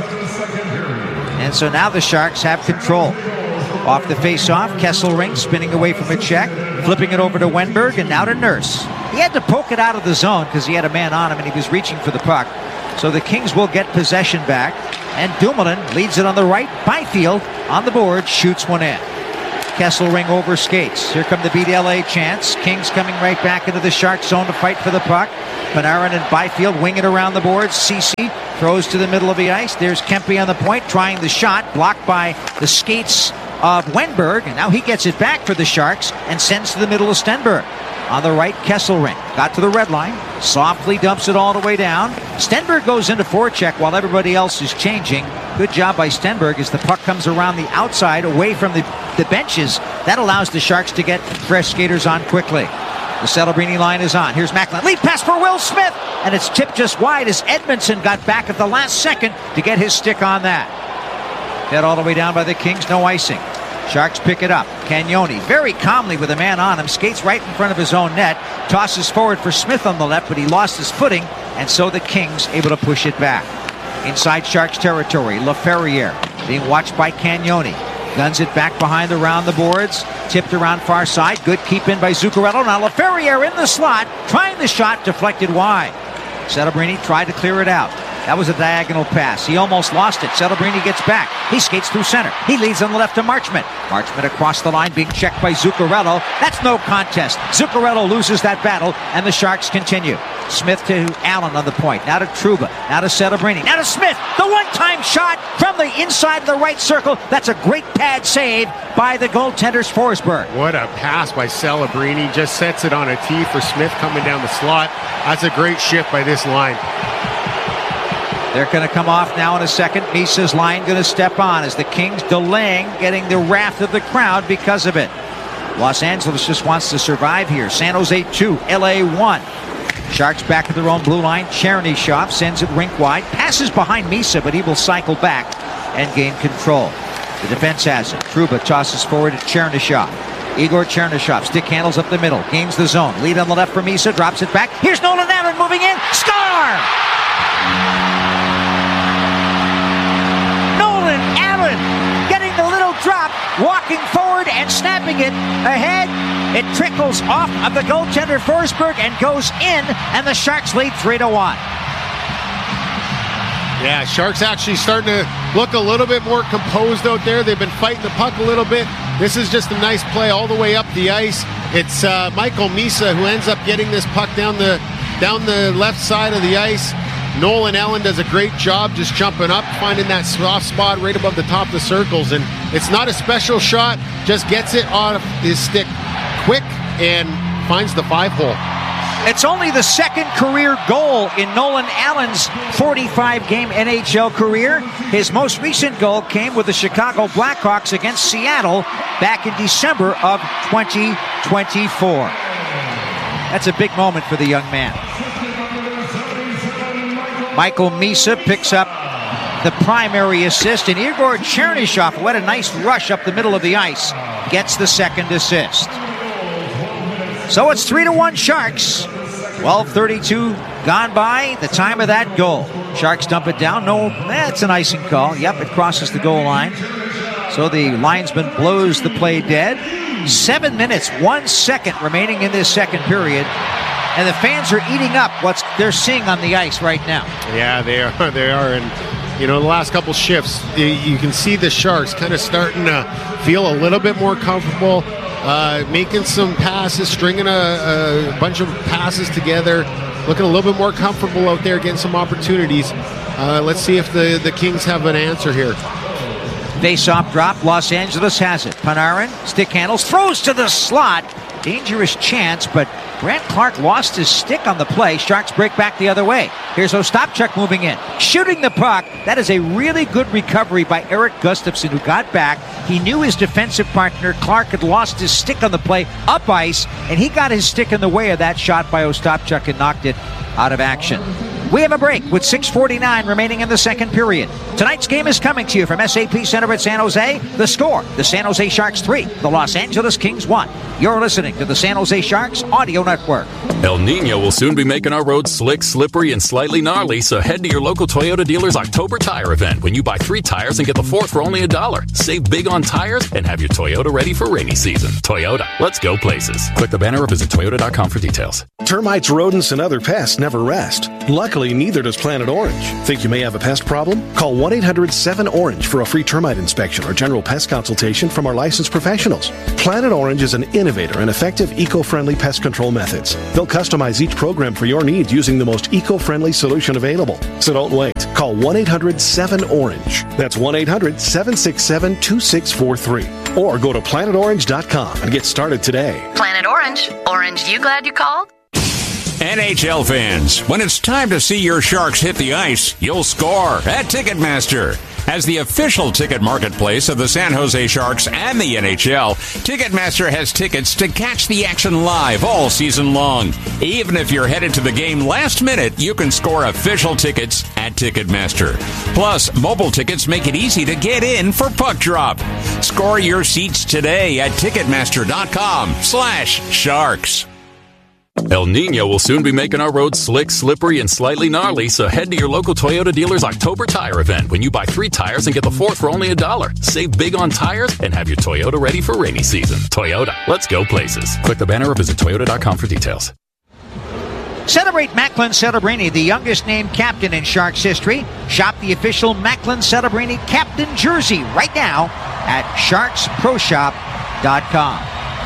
S1: And so now the Sharks have control. Off the face-off, Kesselring spinning away from a check, flipping it over to Wenberg, and now to Nurse. He had to poke it out of the zone because he had a man on him and he was reaching for the puck. So the Kings will get possession back, and Dumoulin leads it on the right. Byfield on the board, shoots one in. Kesselring over skates. Here come the B L A chants. Kings coming right back into the Shark zone to fight for the puck. Panarin and Byfield wing it around the boards. Ceci throws to the middle of the ice. There's Kempe on the point, trying the shot, blocked by the skates of Wenberg, and now he gets it back for the Sharks and sends to the middle of Stenberg. On the right, Kesselring got to the red line, softly dumps it all the way down. Stenberg goes into forecheck while everybody else is changing. Good job by Stenberg as the puck comes around the outside away from the, the benches. That allows the Sharks to get fresh skaters on quickly. The Celebrini line is on. Here's Macklin. Lead pass for Will Smith, and it's tipped just wide as Edmondson got back at the last second to get his stick on that. Fed all the way down by the Kings, no icing. Sharks pick it up. Cagnoni very calmly with a man on him, skates right in front of his own net, tosses forward for Smith on the left, but he lost his footing, and so the Kings able to push it back. Inside Sharks territory, LaFerriere being watched by Cagnoni. Guns it back behind the round the boards, tipped around far side, good keep in by Zuccarello. Now LaFerriere in the slot, trying the shot, deflected wide. Celebrini tried to clear it out. That was a diagonal pass. He almost lost it. Celebrini gets back. He skates through center. He leads on the left to Marchment. Marchment across the line being checked by Zuccarello. That's no contest. Zuccarello loses that battle, and the Sharks continue. Smith to Allen on the point. Now to Trouba. Now to Celebrini. Now to Smith. The one-time shot from the inside of the right circle. That's a great pad save by the goaltender Forsberg.
S2: What a pass by Celebrini. Just sets it on a tee for Smith coming down the slot. That's a great shift by this line.
S1: They're going to come off now in a second. Misa's line going to step on as the Kings delaying getting the wrath of the crowd because of it. Los Angeles just wants to survive here. San Jose two, L A one. Sharks back at their own blue line. Chernyshov sends it rink wide. Passes behind Misa, but he will cycle back and gain control. The defense has it. Trouba tosses forward to Chernyshov. Igor Chernyshov stick handles up the middle. Gains the zone. Lead on the left for Misa. Drops it back. Here's Nolan Allen moving in. Score! Nolan Allen getting the little drop, walking forward and snapping it ahead. It trickles off of the goaltender Forsberg and goes in, and the Sharks lead three to one.
S2: Yeah, Sharks actually starting to look a little bit more composed out there. They've been fighting the puck a little bit. This is just a nice play all the way up the ice. It's uh, Michael Misa who ends up getting this puck down the down the left side of the ice. Nolan Allen does a great job just jumping up, finding that soft spot right above the top of the circles. And it's not a special shot, just gets it off his stick quick and finds the five hole.
S1: It's only the second career goal in Nolan Allen's forty-five game N H L career. His most recent goal came with the Chicago Blackhawks against Seattle back in December of twenty twenty-four. That's a big moment for the young man. Michael Misa picks up the primary assist, and Igor Chernyshov, who had a nice rush up the middle of the ice, gets the second assist. So it's three to one Sharks. twelve thirty-two gone by, the time of that goal. Sharks dump it down. No, that's an icing call. Yep, it crosses the goal line. So the linesman blows the play dead. Seven minutes, one second remaining in this second period. And the fans are eating up what they're seeing on the ice right now.
S2: Yeah, they are. They are. And, you know, the last couple shifts, you can see the Sharks kind of starting to feel a little bit more comfortable, uh, making some passes, stringing a, a bunch of passes together, looking a little bit more comfortable out there, getting some opportunities. Uh, let's see if the, the Kings have an answer here.
S1: Face-off drop. Los Angeles has it. Panarin, stick handles, throws to the slot. Dangerous chance, but Grant Clark lost his stick on the play. Sharks break back the other way. Here's Ostapchuk moving in, shooting the puck. That is a really good recovery by Eric Gustafsson, who got back. He knew his defensive partner, Clark, had lost his stick on the play up ice, and he got his stick in the way of that shot by Ostapchuk and knocked it out of action. We have a break with six forty-nine remaining in the second period. Tonight's game is coming to you from S A P Center at San Jose. The score, the San Jose Sharks three, the Los Angeles Kings one. You're listening to the San Jose Sharks Audio Network.
S16: El Nino will soon be making our roads slick, slippery, and slightly gnarly, so head to your local Toyota dealer's October tire event when you buy three tires and get the fourth for only a dollar. Save big on tires and have your Toyota ready for rainy season. Toyota, let's go places. Click the banner or visit toyota dot com for details.
S4: Termites, rodents, and other pests never rest. Luckily, neither does Planet Orange. Think you may have a pest problem? Call one eight hundred seven orange for a free termite inspection or general pest consultation from our licensed professionals. Planet Orange is an innovator and effective eco-friendly pest control methods. They'll customize each program for your needs using the most eco-friendly solution available. So don't wait. Call one eight hundred seven orange. That's one eight hundred seven six seven two six four three. Or go to planet orange dot com and get started today.
S5: Planet Orange. Orange, you glad you called?
S11: N H L fans, when it's time to see your Sharks hit the ice, you'll score at Ticketmaster. As the official ticket marketplace of the San Jose Sharks and the N H L, Ticketmaster has tickets to catch the action live all season long. Even if you're headed to the game last minute, you can score official tickets at Ticketmaster. Plus, mobile tickets make it easy to get in for puck drop. Score your seats today at Ticketmaster.com slash Sharks.
S16: El Nino will soon be making our roads slick, slippery, and slightly gnarly, so head to your local Toyota dealer's October tire event when you buy three tires and get the fourth for only a dollar. Save big on tires and have your Toyota ready for rainy season. Toyota, let's go places. Click the banner or visit toyota dot com for details.
S1: Celebrate Macklin Celebrini, the youngest named captain in Sharks history. Shop the official Macklin Celebrini captain jersey right now at sharks pro shop dot com.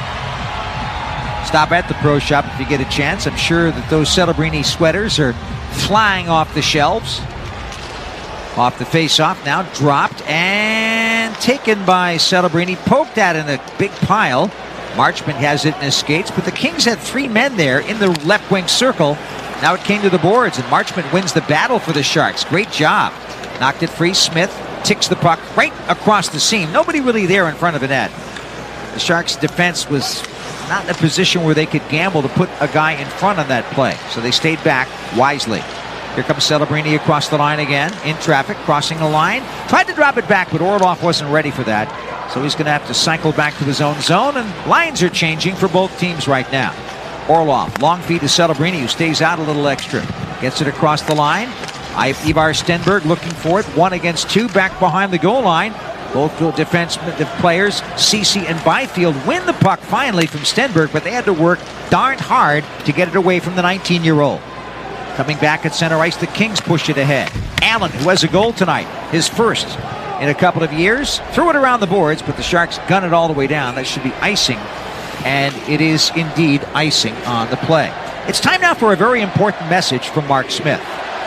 S1: Stop at the Pro Shop if you get a chance. I'm sure that those Celebrini sweaters are flying off the shelves. Off the face-off now, dropped and taken by Celebrini, poked at in a big pile. Marchment has it in his skates, but the Kings had three men there in the left wing circle. Now it came to the boards, and Marchment wins the battle for the Sharks. Great job. Knocked it free. Smith ticks the puck right across the seam. Nobody really there in front of the net. The Sharks' defense was not in a position where they could gamble to put a guy in front on that play. So they stayed back wisely. Here comes Celebrini across the line again. In traffic, crossing the line. Tried to drop it back, but Orlov wasn't ready for that. So he's going to have to cycle back to his own zone, and lines are changing for both teams right now. Orlov, long feed to Celebrini, who stays out a little extra. Gets it across the line. Ivar Stenberg looking for it. One against two, back behind the goal line. Both defensemen, players, Ceci and Byfield, win the puck finally from Stenberg, but they had to work darn hard to get it away from the nineteen-year-old. Coming back at center ice, the Kings push it ahead. Allen, who has a goal tonight, his first in a couple of years, threw it around the boards, but the Sharks gun it all the way down. That should be icing, and it is indeed icing on the play. It's time now for a very important message from Mark Smith.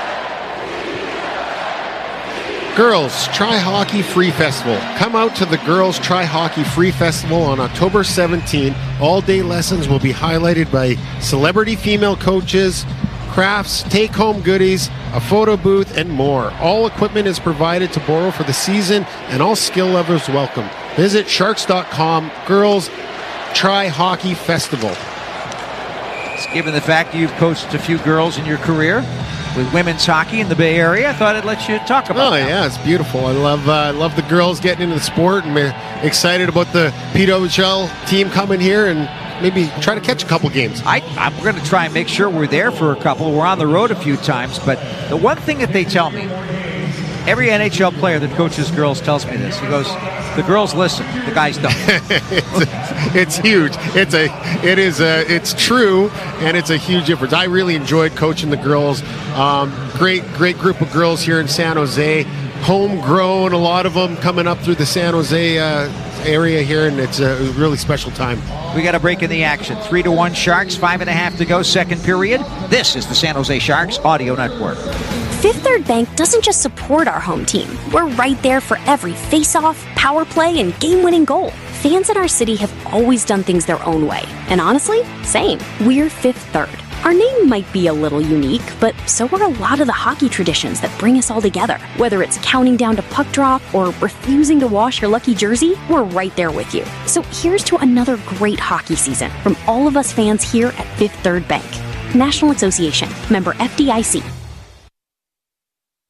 S2: Girls Try Hockey Free Festival. Come out to the Girls Try Hockey Free Festival on October seventeenth. All-day lessons will be highlighted by celebrity female coaches, crafts, take-home goodies, a photo booth, and more. All equipment is provided to borrow for the season, and all skill levels welcome. Visit sharks dot com. Girls Try Hockey Festival.
S1: Given the fact you've coached a few girls in your career with women's hockey in the Bay Area, I thought I'd let you talk about
S2: it. Oh,
S1: that.
S2: yeah, it's beautiful. I love uh, I love the girls getting into the sport, and we're excited about the P W H L team coming here and maybe try to catch a couple games.
S1: I, I'm going to try and make sure we're there for a couple. We're on the road a few times, but the one thing that they tell me, every N H L player that coaches girls tells me this. He goes, the girls listen, the guys don't.
S2: it's, it's huge. It's a, it is a, it's true, and it's a huge difference. I really enjoyed coaching the girls. Um, great, great group of girls here in San Jose. Homegrown, a lot of them coming up through the San Jose uh, area here, and it's a really special time.
S1: We got a break in the action. Three to one Sharks, five and a half to go, second period. This is the San Jose Sharks Audio Network.
S10: Fifth Third Bank doesn't just support our home team. We're right there for every face-off, power play, and game-winning goal. Fans in our city have always done things their own way. And honestly, same. We're Fifth Third. Our name might be a little unique, but so are a lot of the hockey traditions that bring us all together. Whether it's counting down to puck drop or refusing to wash your lucky jersey, we're right there with you. So here's to another great hockey season from all of us fans here at Fifth Third Bank. National Association. Member F D I C.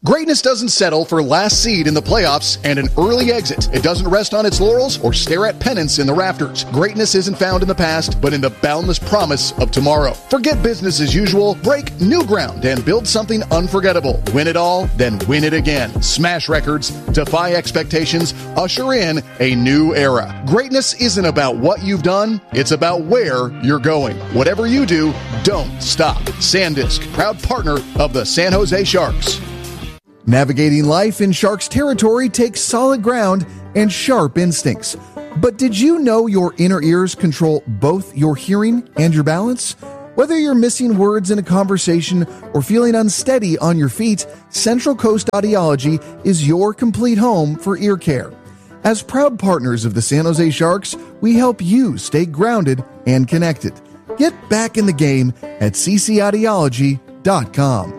S3: Greatness doesn't settle for last seed in the playoffs and an early exit. It doesn't rest on its laurels or stare at pennants in the rafters. Greatness isn't found in the past, but in the boundless promise of tomorrow. Forget business as usual, break new ground, and build something unforgettable. Win it all, then win it again. Smash records, defy expectations, usher in a new era. Greatness isn't about what you've done, it's about where you're going. Whatever you do, don't stop. SanDisk, proud partner of the San Jose Sharks.
S17: Navigating life in Sharks territory takes solid ground and sharp instincts. But did you know your inner ears control both your hearing and your balance? Whether you're missing words in a conversation or feeling unsteady on your feet, Central Coast Audiology is your complete home for ear care. As proud partners of the San Jose Sharks, we help you stay grounded and connected. Get back in the game at c c audiology dot com.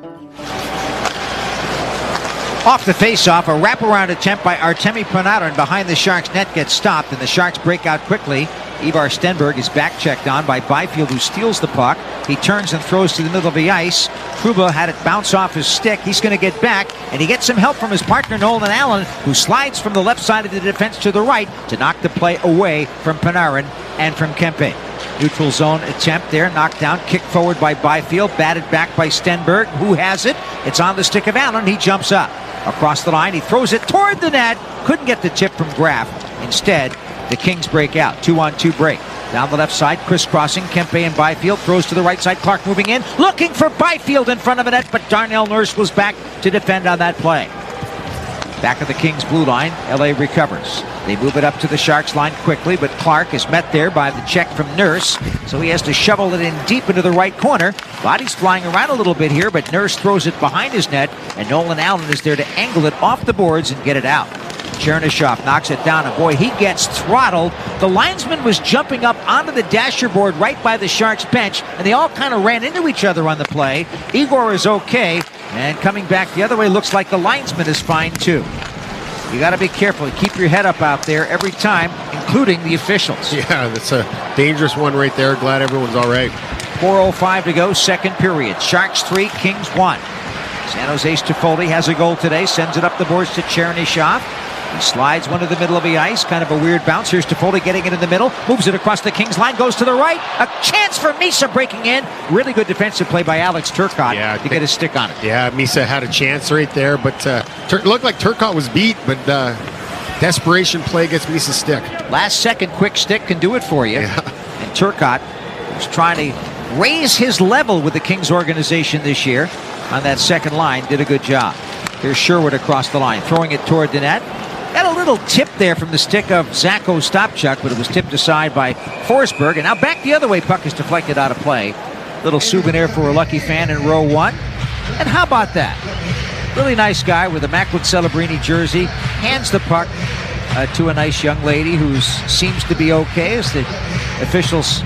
S1: Off the face-off, a wraparound attempt by Artemi Panarin behind the Sharks net gets stopped, and the Sharks break out quickly. Ivar Stenberg is back-checked on by Byfield, who steals the puck. He turns and throws to the middle of the ice. Trouba had it bounce off his stick. He's going to get back, and he gets some help from his partner, Nolan Allen, who slides from the left side of the defense to the right to knock the play away from Panarin and from Kempe. Neutral zone attempt there, knocked down, kicked forward by Byfield, batted back by Stenberg, who has it. It's on the stick of Allen. He jumps up. Across the line, he throws it toward the net. Couldn't get the tip from Graf. Instead, the Kings break out. Two-on-two break. Down the left side, crisscrossing. Kempe and Byfield throws to the right side. Clark moving in, looking for Byfield in front of the net, but Darnell Nurse was back to defend on that play. Back of the Kings' blue line, L A recovers. They move it up to the Sharks line quickly, but Clark is met there by the check from Nurse, so he has to shovel it in deep into the right corner. Body's flying around a little bit here, but Nurse throws it behind his net, and Nolan Allen is there to angle it off the boards and get it out. Chernyshov knocks it down, and boy, he gets throttled. The linesman was jumping up onto the dasher board right by the Sharks bench, and they all kind of ran into each other on the play. Igor is okay, and coming back the other way, looks like the linesman is fine too. You got to be careful. Keep your head up out there every time, including the officials.
S2: Yeah, that's a dangerous one right there. Glad everyone's all right.
S1: four oh five to go, second period. Sharks three, Kings one. San Jose's Toffoli has a goal today, sends it up the boards to Chernyshov. He slides one to the middle of the ice, kind of a weird bounce. Here's Toffoli getting it in the middle, moves it across the Kings line, goes to the right. A chance for Misa breaking in. Really good defensive play by Alex Turcotte
S2: yeah,
S1: to get his stick on it.
S2: Yeah, Misa had a chance right there, but uh, Tur- looked like Turcotte was beat, but uh, desperation play gets Misa's stick.
S1: Last second quick stick can do it for you.
S2: Yeah.
S1: And Turcotte was trying to raise his level with the Kings organization this year on that second line. Did a good job. Here's Sherwood across the line, throwing it toward the net. Got a little tip there from the stick of Zacho Stopchuk, but it was tipped aside by Forsberg. And now back the other way, puck is deflected out of play. Little souvenir for a lucky fan in row one. And how about that? Really nice guy with a Macklin Celebrini jersey. Hands the puck uh, to a nice young lady who seems to be okay as the officials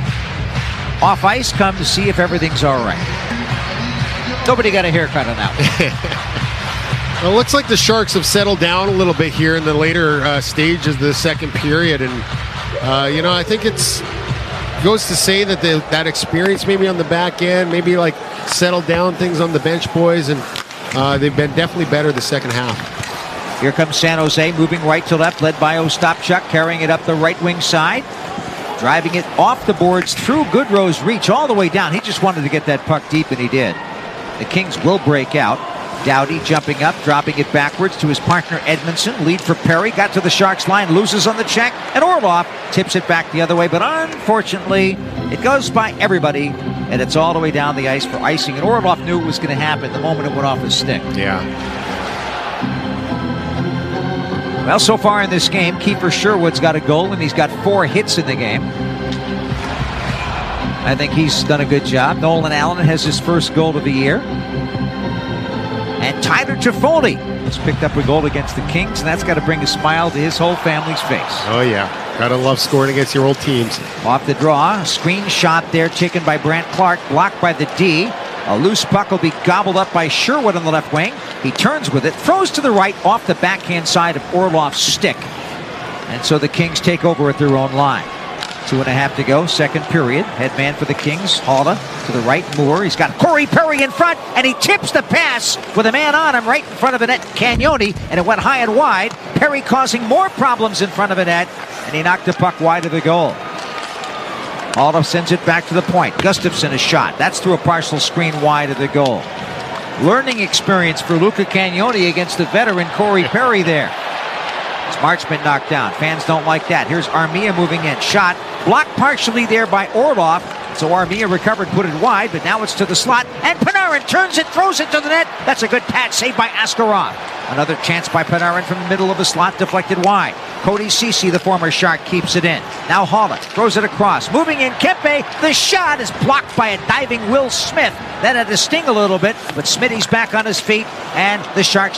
S1: off ice come to see if everything's all right. Nobody got a haircut on that one.
S2: Well, it looks like the Sharks have settled down a little bit here in the later uh, stages of the second period. And, uh, you know, I think it's goes to say that they, that experience maybe on the back end, maybe like settled down things on the bench boys, and uh, they've been definitely better the second half.
S1: Here comes San Jose, moving right to left, led by Ostapchuk, carrying it up the right wing side, driving it off the boards through Goodrow's reach all the way down. He just wanted to get that puck deep, and he did. The Kings will break out. Dowdy jumping up, dropping it backwards to his partner Edmondson. Lead for Perry, got to the Sharks line, loses on the check, and Orlov tips it back the other way. But unfortunately, it goes by everybody, and it's all the way down the ice for icing. And Orlov knew it was going to happen the moment it went off his stick.
S2: Yeah.
S1: Well, so far in this game, Kiefer Sherwood's got a goal, and he's got four hits in the game. I think he's done a good job. Nolan Allen has his first goal of the year. And Tyler Toffoli has picked up a goal against the Kings, and that's got to bring a smile to his whole family's face.
S2: Oh, yeah. Gotta love scoring against your old teams.
S1: Off the draw, a screen shot there taken by Brandt Clark, blocked by the D. A loose puck will be gobbled up by Sherwood on the left wing. He turns with it, throws to the right off the backhand side of Orlov's stick. And so the Kings take over at their own line. Two and a half to go, second period. Head man for the Kings, Halla to the right, Moore. He's got Corey Perry in front, and he tips the pass with a man on him right in front of the net, Cagnoni, and it went high and wide. Perry causing more problems in front of the net, and he knocked the puck wide of the goal. Halla sends it back to the point. Gustafsson a shot. That's through a partial screen wide of the goal. Learning experience for Luca Cagnoni against the veteran Corey Perry there. Smart's been knocked down. Fans don't like that. Here's Armia moving in. Shot blocked partially there by Orlov. So Armia recovered, put it wide, but now it's to the slot. And Panarin turns it, throws it to the net. That's a good patch saved by Askarov. Another chance by Panarin from the middle of the slot, deflected wide. Cody Ceci, the former Shark, keeps it in. Now Halla throws it across. Moving in, Kempe. The shot is blocked by a diving Will Smith. That had to sting a little bit, but Smitty's back on his feet, and the Sharks